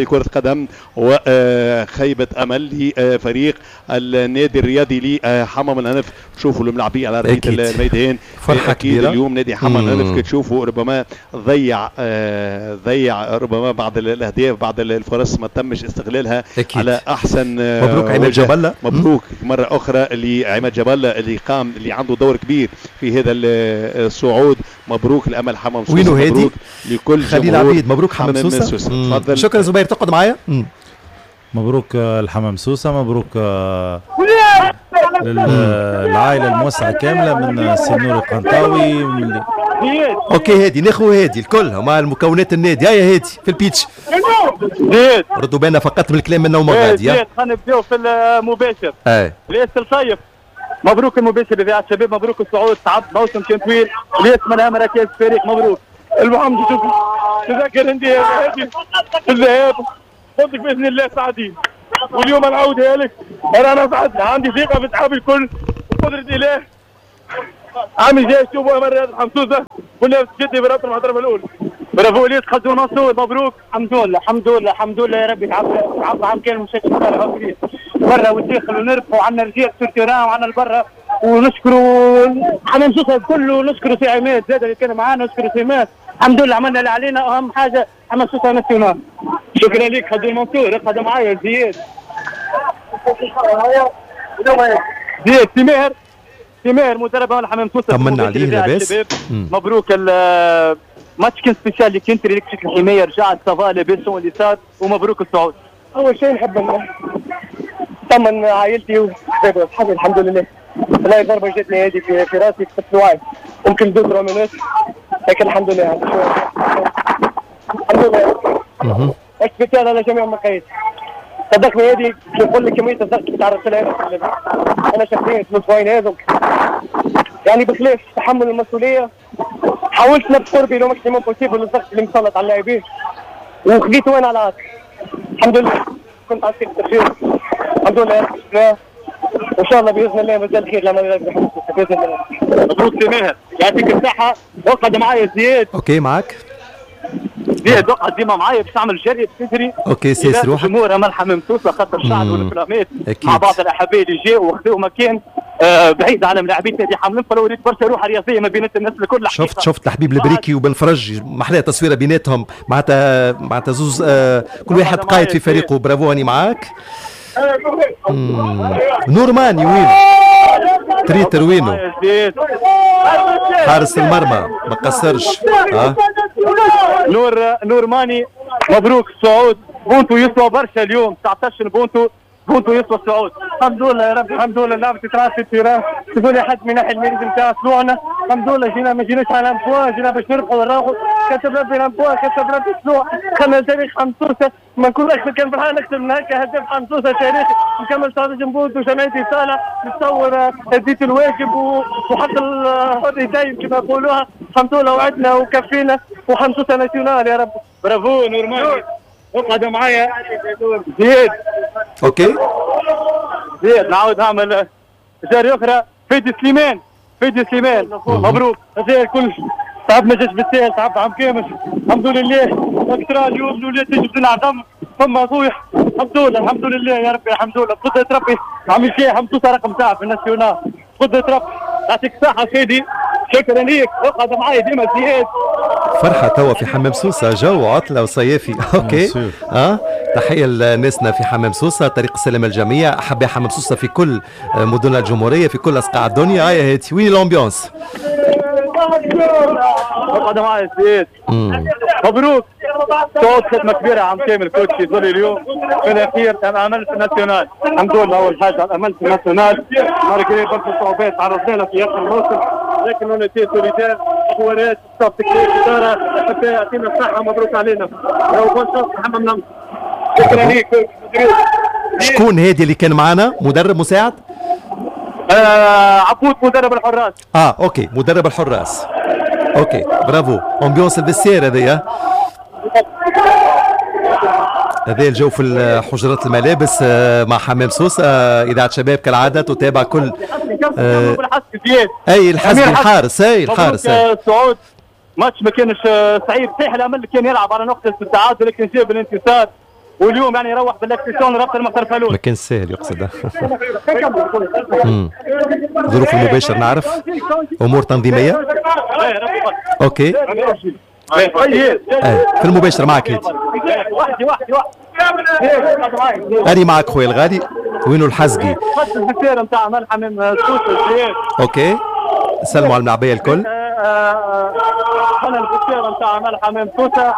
كرة قدم وخيبة أمل لفريق النادي الرياضي لحمام الهنف. شوفوا الملاعبين على أرضية الميدان فرحة كبيرة. اليوم نادي حمام الهنف كتشوفوا ربما ضيع آه ضيع ربما بعض الأهداف بعض الفرص ما تمش استغلالها أكيد. على أحسن آه مبروك عماد جبلة. مبروك مم. مرة أخرى لعماد جبلة اللي قام اللي عنده دور كبير في هذا الصعود. مبروك لأمل حمام سوسة. وينو هادي؟ مبروك لكل خليل عبيد. مبروك حمام سوسة. سوسة. شكرا زبير. تقعد معايا. مبروك الحمام سوسة. مبروك للعائلة الموسعة كاملة من سنور القنطاوي من اوكي هادي ناخذ هادي الكل مع المكونات النادي. هيا هادي في البيتش ردوا بالنا فقط من الكلام منا وما غادي. خلينا نبداو في المباشر. اي ليس الصيف. مبروك المباشر اذاعه الشباب. مبروك الصعود. تعب موسم كان طويل. ليس من اهم ركائز الفريق. مبروك. المهم تذكر عندي هذه الذهاب صدق باذن الله سعيدين. واليوم نعاودها لك انا انا سعد عندي ثقه في اصحابي الكل وقدره اله. عامي جاي شوفوا مرة حمسوسة كلها جدي برات المحضرة الأولى. برافو ليس خدوا نصور. مبروك. الحمد لله الحمد لله الحمد لله يا ربي. تعب تعب عم كان المشاكل كبيرة برا والداخل ونربحوا وعندنا رجال سورتيران وعندنا البرا ونشكروا حمام سوسة كله. نشكروا سي عماد زاد اللي كان معانا. نشكروا سي مات. الحمد لله عملنا اللي علينا. أهم حاجة حمام سوسة ناسيونال. شكرا لك. خدوا المنصور. اقعد معايا زياد. زياد سي ماهر سي ماهر مدرب هون حمام سوسة. طمنا عليه لاباس. مبروك. الماتش كان سبيشال اللي كنت لك شكل الحماية رجعت صافا لاباس اللي صار. ومبروك الصعود. أول شيء نحب نطمن عائلتي وصحابي الحمد لله. والله ضربة جاتني هذه في في راسي في الوعي ممكن دو ترى منات لكن الحمد لله الحمد لله. اشكر على جميع المقاييس. صدقني هذه نقول لك كمية الضغط اللي تعرضت لها أنا شخصيا في الأسبوعين هذوك يعني بخلاف تحمل المسؤولية حاولت نبذ قربي لو ماكسيموم بوسيبل الضغط اللي مسلط على اللاعبين وخذيته وين على عاتق. الحمد لله كنت على ثقة التفكير. الحمد لله وإن شاء الله بإذن الله مازال خير لما نلعب بإذن الله. مبروك سي ماهر يعطيك الصحة. اقعد معايا زياد. أوكي معك زياد. اقعد ديما معايا باش تعمل جري تجري. اوكي سيس روحك. جمهور امل حمام سوسة خاطر الشعب والكرامات مع بعض الاحباء اللي جاوا وخذوا مكان آه بعيد على ملاعبين نادي حمام فلو اريد برشا روح رياضيه ما بين الناس الكل. شفت شفت الحبيب البريكي وبن فرج محلى تصويره بيناتهم معناتها معناتها زوز آه كل واحد قائد في فريقه. برافو اني معاك. نورماني وين تريتر وينه؟ حارس المرمى ما قصرش. ها نور نورماني. مبروك الصعود. بونتو يسوى برشا اليوم. تسعطاش بونتو بونتو يسوى الصعود. الحمد لله يا رب. الحمد لله لعبة تراسي تيران تقول لي حد من ناحية الميريد نتاع طلوعنا. الحمد لله جينا ما جيناش على امبوا جينا باش نربحوا ونراوحوا. كتب ربي الامبوا كتب ربي الطلوع. خلنا تاريخ حمصوسة ما نكون اكثر كان فرحان اكثر من هكا. هدف حمصوسة تاريخي نكمل تسعطاش بونتو جمعيتي صالح نتصور اديت الواجب وحق الهدايم كما يقولوها. الحمد لله وعدنا وكفينا وحمصوسة ناسيونال يا رب. برافو نورماني. اقعد معايا زياد. اوكي زياد نعاود نعمل جاري اخرى. فيدي سليمان. فيدي سليمان. مبروك. هذا الكل تعب ما جاش بالسهل. تعب عام كامل الحمد لله. اكثر اليوم الولاد تجي تلعب دم فما طويح. الحمد لله الحمد لله يا ربي الحمد لله بقدرة ربي عامل شيء. حمصوسة رقم تاع في الناسيونال بقدرة ربي. يعطيك الصحة سيدي. شكرا ليك. اقعد معايا ديما زياد. فرحة توا في حمام سوسة جو عطلة وصيفي. اوكي اه تحية لناسنا في حمام سوسة. طريق السلام الجميع. أحباء حمام سوسة في كل مدن الجمهورية في كل أصقاع الدنيا. هيا هاتي وين الأمبيونس؟ اقعد معايا زياد. مبروك صوت خدمة كبيرة عم كامل كوتشي ظلي اليوم في الأخير أمل في الناسيونال. الحمد لله أول حاجة أمل في الناسيونال. ماركري برشا صعوبات تعرضنا لها في آخر الموسم لكن هنا تي سوليدار حوارات ستاف تكنيك إدارة حتى يعطينا الصحة. مبروك علينا. لو كنت محمد نمر. شكرا ليك. شكون هادي اللي كان معنا مدرب مساعد؟ آه عبود مدرب الحراس. اه اوكي مدرب الحراس. اوكي برافو. امبيونس البسير هذايا. هذا الجو في حجرات الملابس مع حمام سوسة. إذاعة شباب كالعادة تتابع كل آه أي الحسبي الحارس. أي الحارس الصعود ماتش ما كانش صعيب. صحيح الأمل كان يلعب على نقطة التعادل لكن جاب الانتصار. واليوم يعني يروح بالاكسيسيون ربط المحترفين. ما كان سهل يقصد. ظروف المباشر نعرف امور تنظيميه. اوكي في المباشر معك هيتي. واحد واحد واحد أني معك خويا الغالي. وينو الحزقي؟ البسيره نتاع ملحم سوسه. اوكي سلموا على الملعبيه الكل. انا البسيره نتاع ملحم سوسه.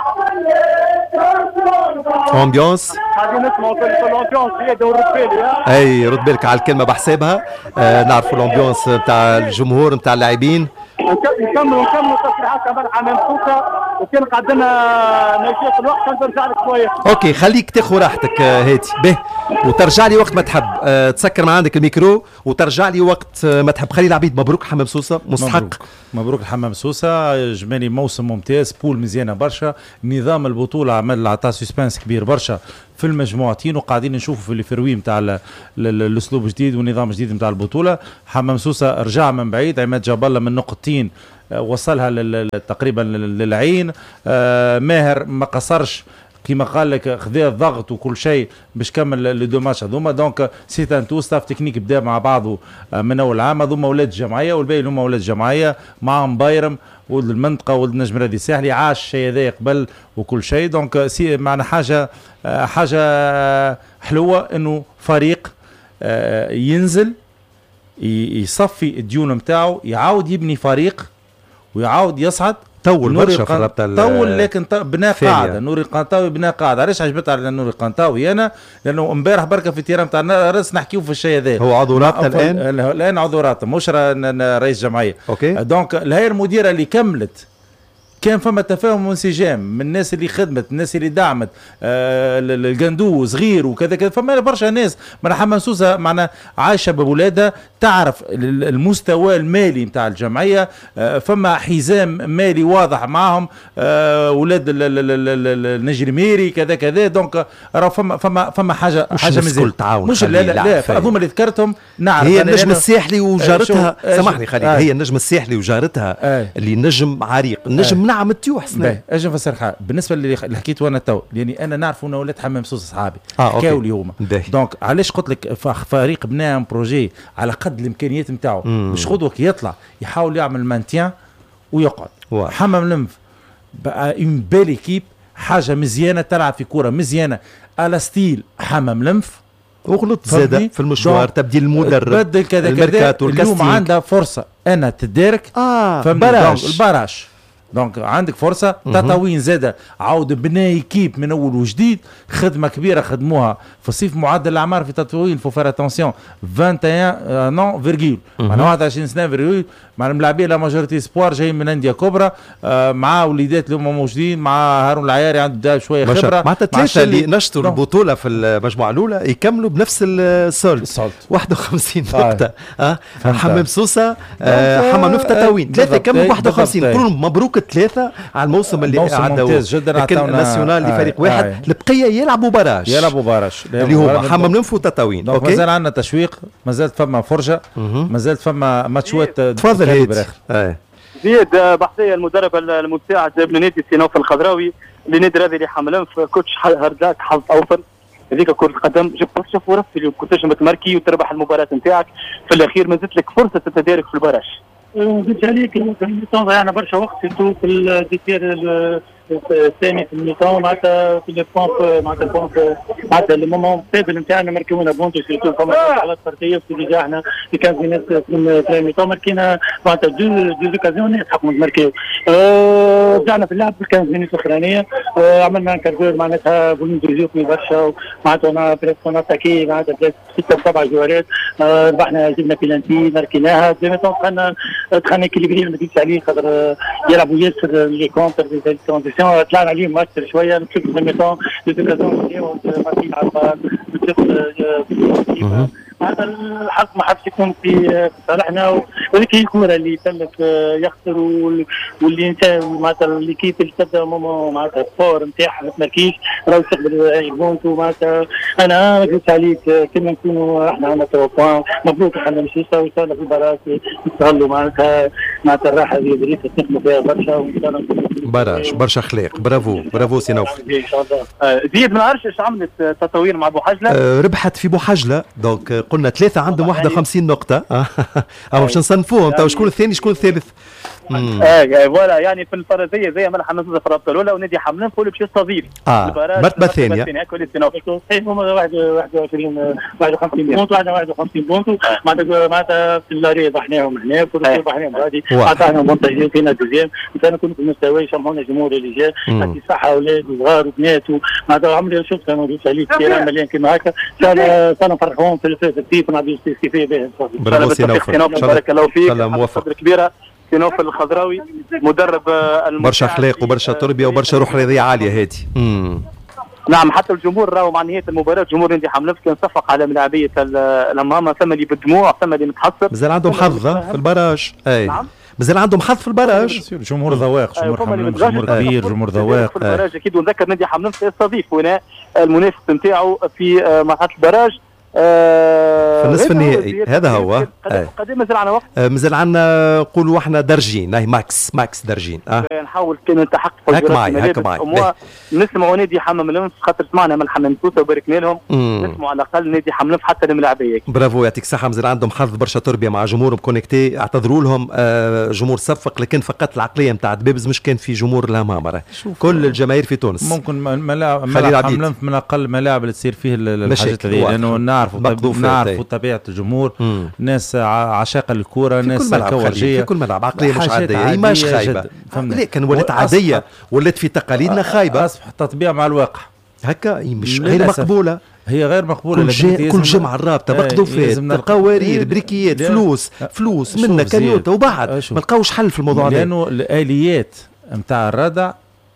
امبيونس هذه نسمعوا في الامبيونس هي دور رتبالي. اي رد بالك على الكلمه بحسابها. آه نعرفوا الامبيونس نتاع الجمهور نتاع اللاعبين. نكملوا نكملوا تصريحات ملحم سوسه وكان قدمنا نشيط الوقت نرجع لك شويه. اوكي خليك تاخذ راحتك هاتي به وترجع لي وقت ما تحب. أه تسكر ما عندك الميكرو وترجع لي وقت ما تحب. خلي العبيد. مبروك حمام سوسه مستحق. مبروك, مبروك الحمام سوسه. جمالي موسم ممتاز. بول مزيانه برشا. نظام البطوله عمل عطى سسبانس كبير برشا في المجموعتين وقاعدين نشوفوا في الفروي نتاع الاسلوب جديد ونظام جديد نتاع البطوله. حمام سوسه رجع من بعيد. عماد جاب الله من نقطتين وصلها تقريبا للعين. آه ماهر ما قصرش كما قال لك خذا الضغط وكل شيء باش كمل لي دو ماتش هذوما. دونك سيت ان تو ستاف تكنيك بدا مع بعضه من اول عام. هذوما ولاد الجمعيه والباقي هما ولاد الجمعيه معهم بايرم ولد المنطقه ولد نجم رادي الساحلي عاش الشيء هذا قبل وكل شيء. دونك سي معنا حاجه حاجه حلوه انه فريق ينزل يصفي الديون نتاعو يعاود يبني فريق ويعاود يصعد. طول برشا في الرابطه طول لكن بناء قاعده. نوري القنطاوي بناء قاعده. علاش عجبت على نوري القنطاوي انا؟ لانه امبارح بركه في التيران نتاع راس نحكيو في الشيء هذا. هو عضو رابطه الان؟ الان عضو رابطه مش رئيس جمعيه. اوكي دونك الهيئه المديره اللي كملت كان فما تفاهم وانسجام من الناس اللي خدمت الناس اللي دعمت. آه القندو صغير وكذا كذا. فما برشا ناس من حمام سوسه معنا عايشه بولادها تعرف المستوى المالي نتاع الجمعيه. آه فما حزام مالي واضح معهم. آه ولاد النجري ميري كذا كذا. دونك راه فما فما فما حاجه حاجه مزيان. مش لا لا لا هذوما اللي ذكرتهم نعرف. هي النجم الساحلي وجارتها. آه سامحني خليل. آه هي النجم الساحلي وجارتها. آه اللي نجم عريق. النجم آه نعم تيوح سنة. اجي نفسر حاجه بالنسبه اللي حكيت وانا تو لاني انا نعرف انه ولاد حمام سوسه اصحابي آه حكاوا لي هما. دونك علاش قلت لك فريق بناء بروجي على قد الامكانيات نتاعو باش غدوه يطلع يحاول يعمل مانتيان ويقعد. حمام لنف بقى اون بيل ايكيب حاجه مزيانه تلعب في كوره مزيانه على ستيل حمام لنف. وغلط زاده في المشوار تبديل المدرب بدل كذا كذا. اليوم عندها فرصه انا تدارك. اه براش البراش. دونك عندك فرصه. تطاوين زاده عاود بناء كيب من اول وجديد. خدمه كبيره خدموها في الصيف. معدل الاعمار في تطاوين فو فير اتونسيون واحد وعشرين نون فيرجول معناها واحد وعشرين سنه فيرجول. مع الملاعبيه لا ماجورتي سبوار جايين من انديه كبرى. آه مع وليدات اللي هما موجودين مع هارون العياري عنده شويه خبره. معناتها ثلاثه اللي نشطوا البطوله في المجموعه الاولى يكملوا بنفس السولد واحد وخمسين نقطه. اه حمام سوسه آه حمام نفط تطاوين ثلاثه يكملوا واحد وخمسين. كلهم مبروك ثلاثه على الموسم اللي عدوا. ممتاز جدا. الناسيونال لفريق واحد. آه البقيه يلعبوا باراج يلعبوا باراج اللي هما حمام لنف وتطاوين. اوكي مازال عندنا تشويق. مازالت فما فرجه. مازالت فما ماتشوات. تفضل هيت. آه. زياد بحثيه المدرب المساعد ابن نادي سينوف الخضراوي لنادي رادي لحمام لنف. كوتش هرداك حظ اوفر هذيك كرة القدم. جبت برشا فرص اليوم كنت تنجم تماركي وتربح المباراة نتاعك. في الاخير ما زلت لك فرصة التدارك في البراش. نزيد عليك الميطون ضيعنا برشا وقت سيرتو في الديتير الثاني في الميطون معناتها في البونت معناتها البونت معناتها المومون ستيبل نتاعنا ماركيونا بونتو سيرتو فما حالات فرديه في ديجا احنا في خمسة مينات في الميطون ماركينا معناتها دو دو اوكازيون نستحقوا نماركيو. رجعنا في اللعب في خمسة مينات الاخرانيه. عملنا كارفور معناتها بولين دوزيوكي برشا معناتها بريسكون اتاكي معناتها ستة سبعة جوارات. ربحنا جبنا بيلانتي ماركيناها. في الميطون دخلنا دخلنا كيليبري ما نزيدش عليه خاطر يلعبوا ياسر لي كونتر دي كونديسيون. طلعنا عليهم اكثر شويه نشوف في الميطون دي اوكازيون ماركين على هذا الحظ ما حبش يكون في صالحنا ولكن الكره اللي تمك يخسر واللي انت معناتها ليكيب اللي تبدا معناتها الفور نتاعها ما تمركيش راهو تقبل اي بونتو معناتها انا قلت عليك كنا نكونوا احنا عندنا توقع مبروك احنا مش نساوي في البراس نستغلوا معناتها معناتها الراحه اللي بريت نخدموا فيها برشا وان شاء الله برشا برشا اخلاق. برافو برافو سي نوف. ان شاء الله. زيد ما نعرفش ايش عملت تطوير مع بوحجله. أه ربحت في بوحجله دونك قلنا ثلاثه عندهم واحد وخمسين نقطه. اه باش نصنفوهم تو شكون الثاني شكون الثالث. اه فوالا يعني في الفرزيه زي ما نحن في الرابطه الاولى ونادي حملان نقولوا باش يستضيف المرتبه الثانيه. صحيح هما واحد وعشرين واحد وخمسين بونت واحد واحد وخمسين بونت معناتها معناتها في اللاري ربحناهم هنا كل شيء ربحناهم غادي عطانا منتجين فينا دوزيام كان كنا في المستوى يسمعونا الجمهور اللي جاء يعطي صحه اولاد وصغار وبنات معناتها عمري شفت كانوا عليه كثير مليان كيما هكا ان شاء الله نفرحوهم في الترتيب ونعطيو استفاده به. برافو سي نوفل بارك الله فيك. موفق كبيره سي نوفل الخضراوي مدرب برشا اخلاق وبرشا تربيه وبرشا روح رياضيه عاليه هذه. نعم حتى الجمهور راهو مع نهايه المباراه جمهور نادي حملان كان صفق على ملاعبيه الامام ثم اللي بالدموع ثم اللي متحسر. مازال عندهم حظ في البراج. اي نعم مازال عندهم حظ في البراج. جمهور ذواق جمهور حملان جمهور كبير جمهور ذواق في البراج اكيد. ونذكر نادي حملان سيستضيف هنا المنافس نتاعو في مرحله البراج في النصف النهائي. هذا هو قد مازال عندنا وقت. مازال عندنا نقولوا احنا درجين هاي ماكس ماكس درجين. أه. نحاول كي نلتحق هاك معي هاك معي نسمعوا نادي حمام خاطر سمعنا من حمام توته وباركنا لهم نسمعوا على الاقل نادي حمام حتى الملاعبيه. برافو يعطيك الصحه. مازال عندهم حظ برشا تربيه مع جمهورهم كونكتي. اعتذروا لهم آه جمهور صفق لكن فقط العقليه نتاع دبابز مش كان في جمهور الهمامره كل الجماهير في تونس. ممكن ملاعب حملان من اقل الملاعب اللي تصير فيه الحاجات هذه لانه نعرفوا نعرفوا طبيعه الجمهور. ناس عشاق الكره ناس كورجيه في كل ملعب عقليه مش عاديه هي مش خايبه لكن ولات عاديه ولات في تقاليدنا خايبه. اصبح تطبيع مع الواقع هكا مش غير مقبوله. هي غير مقبوله. كل, جي كل جمعه الرابطه بقضوفات قوارير بريكيات فلوس فلوس منا كنيوته وبعد ما لقاوش حل في الموضوع هذا لانه الاليات نتاع الردع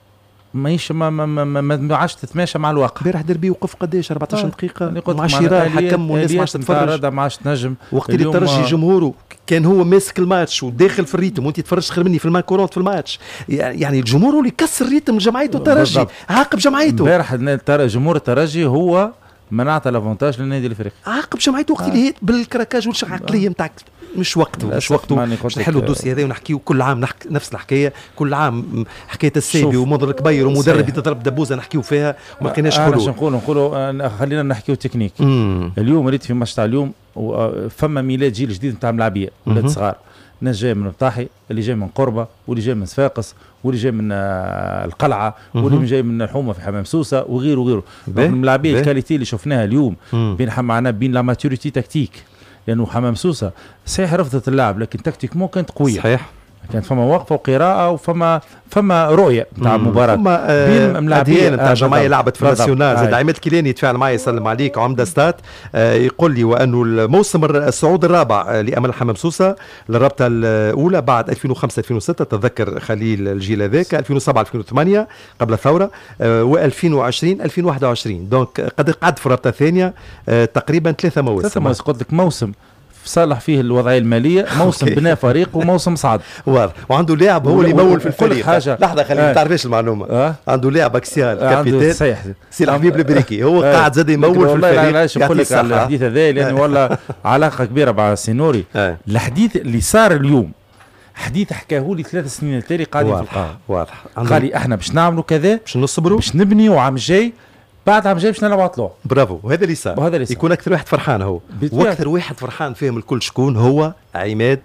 ماهيش ما ما ما ما عادش تتماشى مع الواقع. امبارح دربي وقف قداش أربعة عشر دقيقه مع شيران حكم والناس ما عادش تتفرج. ما عادش تنجم وقت اللي ترجي جمهوره كان هو ماسك الماتش وداخل في الريتم وانت تفرجت خير مني في الماكورونت في الماتش. يعني الجمهور اللي كسر ريتم جمعيته الترجي عاقب جمعيته. امبارح جمهور الترجي هو منعت لافونتاج للنادي الافريقي عاقب جمعيته وقت اللي هي بالكراكاج والعقليه نتاعك مش وقته مش وقته باش نحلوا الدوسي هذا ونحكيو كل عام نحكي نفس الحكايه كل عام حكايه السيبي ومنظر الكبير ومدرب يتضرب دبوزه نحكيو فيها وما لقيناش حلول. انا نقولوا نقولوا خلينا نحكيو تكنيك. مم. اليوم ريت في ماتش تاع اليوم فما ميلاد جيل جديد نتاع ملاعبيه ولاد صغار ناس جاي من الطاحي اللي جاي من قربه واللي جاي من صفاقس واللي جاي من القلعه واللي جاي من الحومه في حمام سوسه وغيره وغيره. الملاعبيه الكاليتي اللي شفناها اليوم بين معنا بين لا ماتوريتي تكتيك لانه حمام سوسه صحيح رفضت اللعب لكن تكتيك مو كانت قويه. صحيح كانت فما وقفه وقراءه وفما فما رؤيه نتاع المباراه. فما آه ملاعبيه نتاع آه جمعيه لعبت في الناسيونال. زاد عماد كيلاني يتفاعل معي يسلم عليك عمده ستات آه يقول لي وانه الموسم الصعود الرابع لامل حمام سوسه للرابطه الاولى بعد ألفين وخمسة ألفين وستة تذكر خليل الجيل هذاك ألفين وسبعة ألفين وثمانية قبل الثوره آه و2020 ألفين وواحد وعشرين دونك قد قعد في الرابطه الثانيه آه تقريبا ثلاثه مواسم. ثلاثه مواسم قلت لك موسم صالح فيه الوضعيه الماليه موسم بناء فريق وموسم صعد واضح وعنده لاعب هو اللي يمول في الفريق. حاجه لحظه خليني ما آه. تعرفيش المعلومه آه. عنده لاعب اكسيال كابيتان سي الحبيب البريكي هو آه. قاعد زاد يمول في الفريق. والله نقول لك على الحديث هذا لانه والله علاقه كبيره مع السينوري. آه. الحديث اللي صار اليوم حديث حكاه لي ثلاث سنين التالي قاعدين في القاهره. واضح قال لي احنا باش نعملوا كذا باش نصبروا باش نبنيوا عام جاي بعد عام جاي باش نلعبوا طلوع. برافو وهذا اللي صار. وهذا اللي صار يكون اكثر واحد فرحان هو واكثر واحد فرحان فيهم الكل شكون هو عماد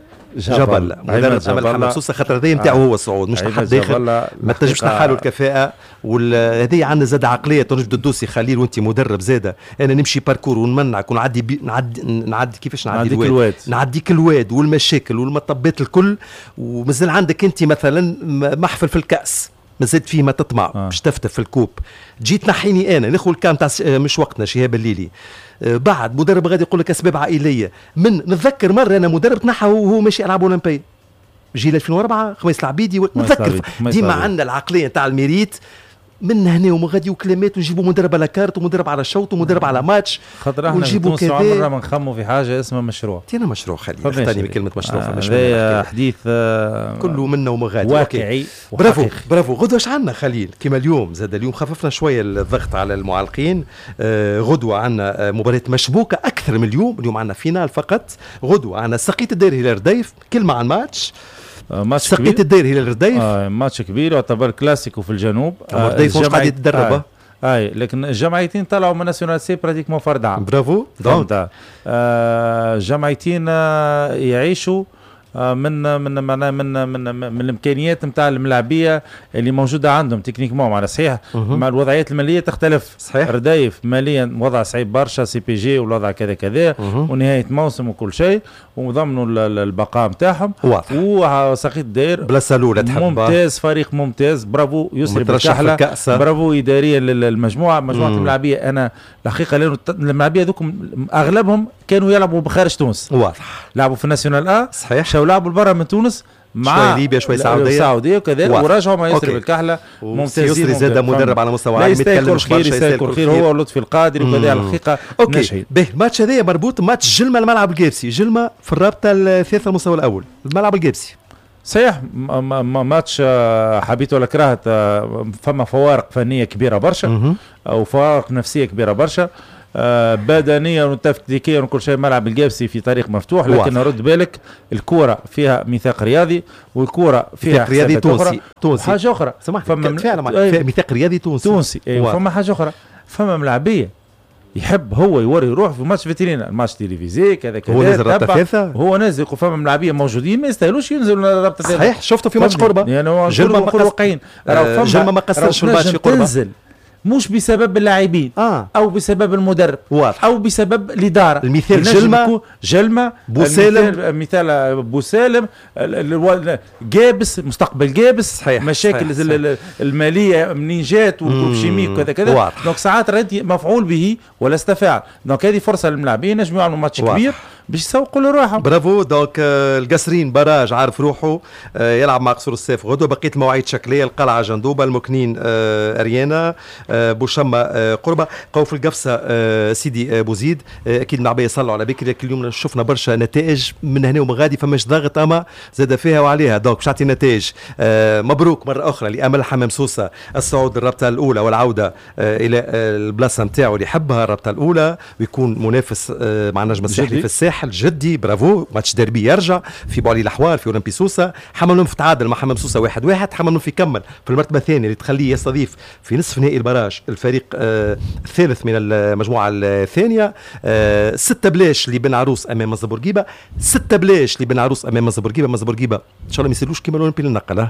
جبل مدرب امل حمام سوسه خاطر هذه نتاعو هو الصعود مش حد داخل ما تنجمش تحالوا الكفاءه وهذه عندنا زاد عقليه تنجم تدوسي خليل وانت مدرب زاده انا نمشي باركور ونمنعك ونعدي بي نعدي نعدي كيفاش نعدي الواد نعديك الواد والمشاكل والمطبات الكل ومازال عندك انت مثلا محفل في الكاس ما زاد فيه ما تطمع آه. باش تفتف في الكوب جيت نحيني انا ناخذ الكام تاع مش وقتنا شهاب الليلي آه بعد مدرب غادي يقول لك اسباب عائليه من نتذكر مره انا مدرب تنحى وهو ماشي العاب اولمبيه جيل ألفين وأربعة خميس العبيدي نتذكر ديما عندنا العقليه تاع الميريت من هنا ومغادي وكلمات ونجيبوا مدرب على كارت ومدرب على شوط ومدرب على ماتش خاطر احنا في تونس عمرنا ما نخموا في حاجه اسمها مشروع. تينا مشروع خليل اختارني بكلمه مشروع آه هذا حديث آه كله منا ومغادي واقعي. برافو برافو. غدوه اش عندنا خليل كما اليوم زاد اليوم خففنا شويه الضغط على المعلقين. آه غدوه عندنا مباراه مشبوكه اكثر من اليوم. اليوم عندنا فينال فقط. غدوه عندنا سقيت الدير هلال رديف. كلمه عن الماتش. ماتش سقيت الدير هلال رديف. آه ماتش كبير يعتبر كلاسيكو في الجنوب. آه رديف مش قاعد يتدرب. آه اي لكن الجمعيتين طلعوا من ناسيونال سي براتيكمون فرد عام. برافو. دونك آه جمعيتين آه يعيشوا من من من من من, من الامكانيات نتاع الملاعبيه اللي موجوده عندهم تكنيكمون. معناها صحيح مع الوضعيات الماليه تختلف. صحيح. ردايف ماليا وضع صعيب برشا سي بي جي والوضع كذا كذا ونهايه موسم وكل شيء وضمنوا البقاء نتاعهم. وسقيت الدير بلا سلوله تحب ممتاز فريق ممتاز. برافو يسري بالكحله. برافو اداريا للمجموعه مجموعه الملاعبيه. انا الحقيقه لانه الملاعبيه ذوكم اغلبهم كانوا يلعبوا بخارج تونس. واضح. لعبوا في الناسيونال ا. صحيح. ولعبوا برا من تونس مع شوي ليبيا شوي سعوديه سعوديه وكذا ورجعوا مع يسري بالكحله. ممتازين. يسري زاد مدرب على مستوى عالي يتكلم خير يستاهل خير هو ولطفي القادري وكذا. على الحقيقه اوكي به الماتش هذايا مربوط ماتش جلمه الملعب القابسي. جلمه في الرابطه الثالثه المستوى الاول الملعب القابسي. صحيح ماتش حبيت ولا كرهت. فما فوارق فنيه كبيره برشا وفوارق نفسيه كبيره برشا. آه بدنيا وتكتيكيا وكل شيء. ملعب القابسي في طريق مفتوح لكن رد بالك الكرة فيها ميثاق رياضي والكرة فيها رياضي تونسي. تونسي حاجة أخرى. فما فعلا فيها ميثاق رياضي تونسي. تونسي أيوة. فما حاجة أخرى. فما ملاعبية يحب هو يوري يروح في ماتش فيترينا الماتش تلفزيون كذا كذا. هو نازل رابطة ثالثة. هو نازل وفما ملاعبية موجودين ما يستاهلوش ينزلوا رابطة ثالثة. صحيح شفته في ماتش قربة. يعني جلمة ما واقعين. جلمة ما قصرش في الماتش في قربة. تنزل مش بسبب اللاعبين آه. او بسبب المدرب. واضح. او بسبب الاداره. المثال جلمه جلمه بوسالم. مثال بوسالم جابس مستقبل جابس. صحيح. مشاكل صحيح. صحيح. الماليه منين جات وكيميك وكذا كذا. دونك ساعات راني مفعول به ولا استفاعل. دونك هذه فرصه للملاعبين نجموا يعملوا ماتش كبير باش يسوقوا لروحهم. برافو. دونك القصرين براج عارف روحه يلعب مع قصور السيف غدوه. بقيه المواعيد شكليه القلعه جندوبه المكنين اريانا بوشمة قربة قوف القفصة سيدي بوزيد. أكيد اللاعبية يصلوا على بكري. لكن اليوم شفنا برشا نتائج من هنا ومن غادي فماش ضاغط أما زاد فيها وعليها. دوك باش نعطي نتائج. مبروك مرة أخرى لأمل حمام سوسة الصعود الرابطة الأولى والعودة إلى البلاصة نتاعو اللي يحبها الرابطة الأولى ويكون منافس مع النجم الساحلي في الساحل. جدي برافو. ماتش ديربي يرجع في بوعلي الأحوال في أولمبي سوسة. حمام نوف تعادل مع حمام سوسة واحد واحد. حمام نوف يكمل في المرتبة الثانية اللي تخليه يستضيف في نصف نهائي البراج الفريق آه الثالث من المجموعة الثانية. آه ستة بلاش لبن عروس أمام مصر بورقيبة. ستة بلاش لبن عروس أمام مصر بورقيبة. مصر بورقيبة إن شاء الله ما يصيرلوش كيما الأولمبي للنقل.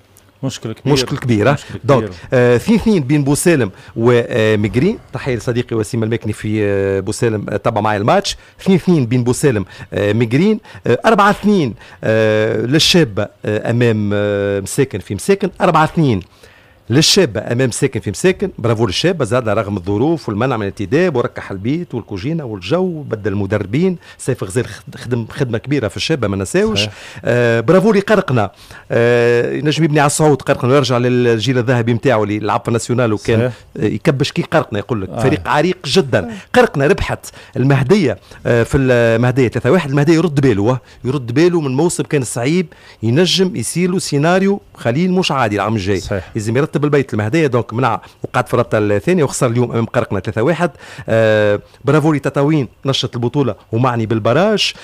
مشكل كبير. مشكل كبيرة. دونك اثنين اثنين بين بوسالم ومجرين. تحية لصديقي وسيم المكني في آه بوسالم آه تبع معي الماتش. اثنين اثنين بين بوسالم آه مجرين. آه أربعة اثنين آه للشابة آه أمام آه مساكن في مساكن. أربعة اثنين للشابة أمام ساكن في مساكن. برافو للشابة زادها رغم الظروف والمنع من الانتداب وركح البيت والكوجينة والجو بدل المدربين. سيف غزال خدم خدمة كبيرة في الشابة ما نساوش. آه برافو لقرقنا. آه نجم يبني على الصعود قرقنا ويرجع للجيل الذهبي نتاعو اللي لعب في الناسيونال وكان آه يكبش كي قرقنا يقول لك. آه. فريق عريق جدا. قرقنا ربحت المهدية آه في المهدية ثلاثة واحد. المهدية يرد باله يرد باله من موسم كان صعيب ينجم يصير له سيناريو خليل مش عادي العام الجاي. لازم يرتب البيت المهدية. دونك منع وقعد في الرابطة الثانية وخسر اليوم امام قرقنا ثلاثة واحد. آه برافو لتطاوين نشط البطولة ومعني بالبراج.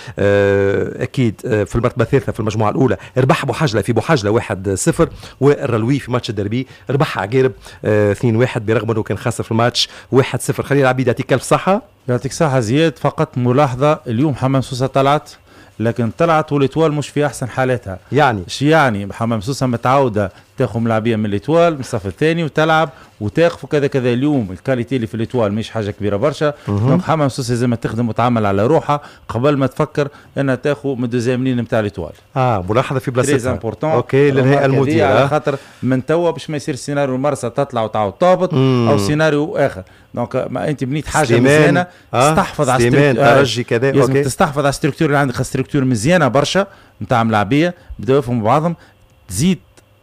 آه اكيد آه في المرتبة الثالثة في المجموعة الأولى. ربح بوحجلة في بوحجلة واحد صفر. والرلوي في ماتش الدربي ربح عقارب آه اثنين واحد برغم انه كان خاسر في الماتش واحد صفر. خليل العبيد يعطيك الف صحة. يعطيك صحة زياد. فقط ملاحظة اليوم حمام سوسة طلعت لكن طلعت والإتوال مش في أحسن حالاتها. يعني شي يعني حمام سوسة متعودة تاخذ ملاعبيه من الإتوال من الصف الثاني وتلعب وتاخذ كذا كذا. اليوم الكاليتي اللي في الإتوال مش حاجه كبيره برشا. دونك حمام سوسة لازم تخدم وتعمل على روحها قبل ما تفكر انها تاخذ من الدوزيامنين نتاع الإتوال. اه ملاحظه في بلاصتها. اوكي للهيئه المديره على خاطر من توا باش ما يصير سيناريو المرسى تطلع وتعاود تهبط او سيناريو اخر. دونك ما انت بنيت حاجه مزيانه آه تستحفظ على الستركتور كذا. اوكي تستحفظ على الستركتور اللي عندك. ستركتور مزيانه برشا نتاع ملاعبيه بداو يفهموا بعضهم. تزيد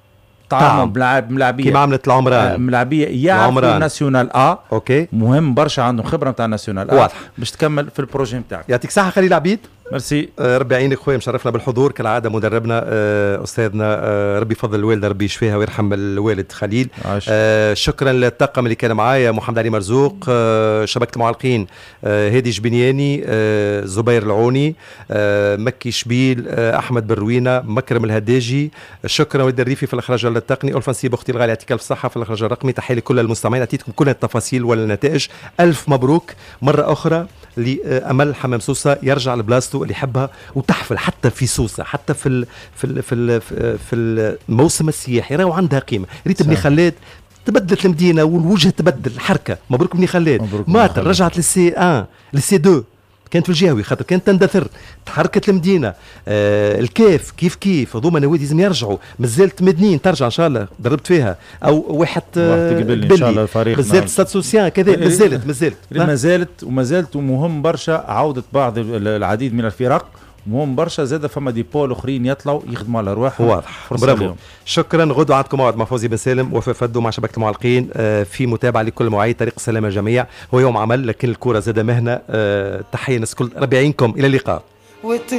طعم ملاعبيه كيما عملت العمران ملاعبيه يعرفوا ناسيونال ا اوكي مهم برشا عندهم خبره نتاع ناسيونال ا باش تكمل في البروجي نتاعك. يعطيك صحه خليل عبيد. ميرسي. آه ربي يعينك خويا، مشرفنا بالحضور كالعاده مدربنا آه استاذنا آه ربي يفضل الوالده ربي يشفيها ويرحم الوالد خليل. آه شكرا للطاقم اللي كان معايا، محمد علي مرزوق، آه شبكه المعلقين آه هادي جبنياني، آه زبير العوني، آه مكي شبيل، آه احمد بروينه، مكرم الهداجي. شكرا ولد الريفي في الاخراج التقني، الفنسي بختي الغالي يعطيك الف صحه في الاخراج الرقمي. تحيه لكل المستمعين، اعطيتكم كل التفاصيل والنتائج. الف مبروك مره اخرى لامل حمام سوسه، يرجع لبلاصته اللي يحبها وتحفل حتى في سوسه، حتى في ال في ال في ال في الموسم السياحي راهو عندها قيمه. ريت بني خلاد تبدلت المدينه والوجه تبدل الحركه. مبروك بني خلاد. ماتر رجعت للسي واحد للسي اثنين، كانت في الجهوي خاطر كانت تندثر، تحركت المدينه. آه الكيف كيف كيف هذوما نوادي لازم يرجعوا. مازالت مدنين ترجع ان شاء الله، دربت فيها او واحد آه قبلي ان شاء الله الفريق. مازالت ستاد سوسيان كذا، مازالت مازالت مازالت ومازالت ومهم برشا عوده بعض العديد من الفرق، مهم برشا زاد فما دي بول اخرين يطلعوا يخدموا على ارواحهم. واضح. برافو. شكرا. غدوه عندكم موعد مع فوزي بن سالم وفاء فدو مع شبكه المعلقين آه في متابعه لكل مواعيد طريق السلامه جميع. هو يوم عمل لكن الكره زاد مهنه. آه تحيه الناس الكل، ربي يعينكم، الى اللقاء.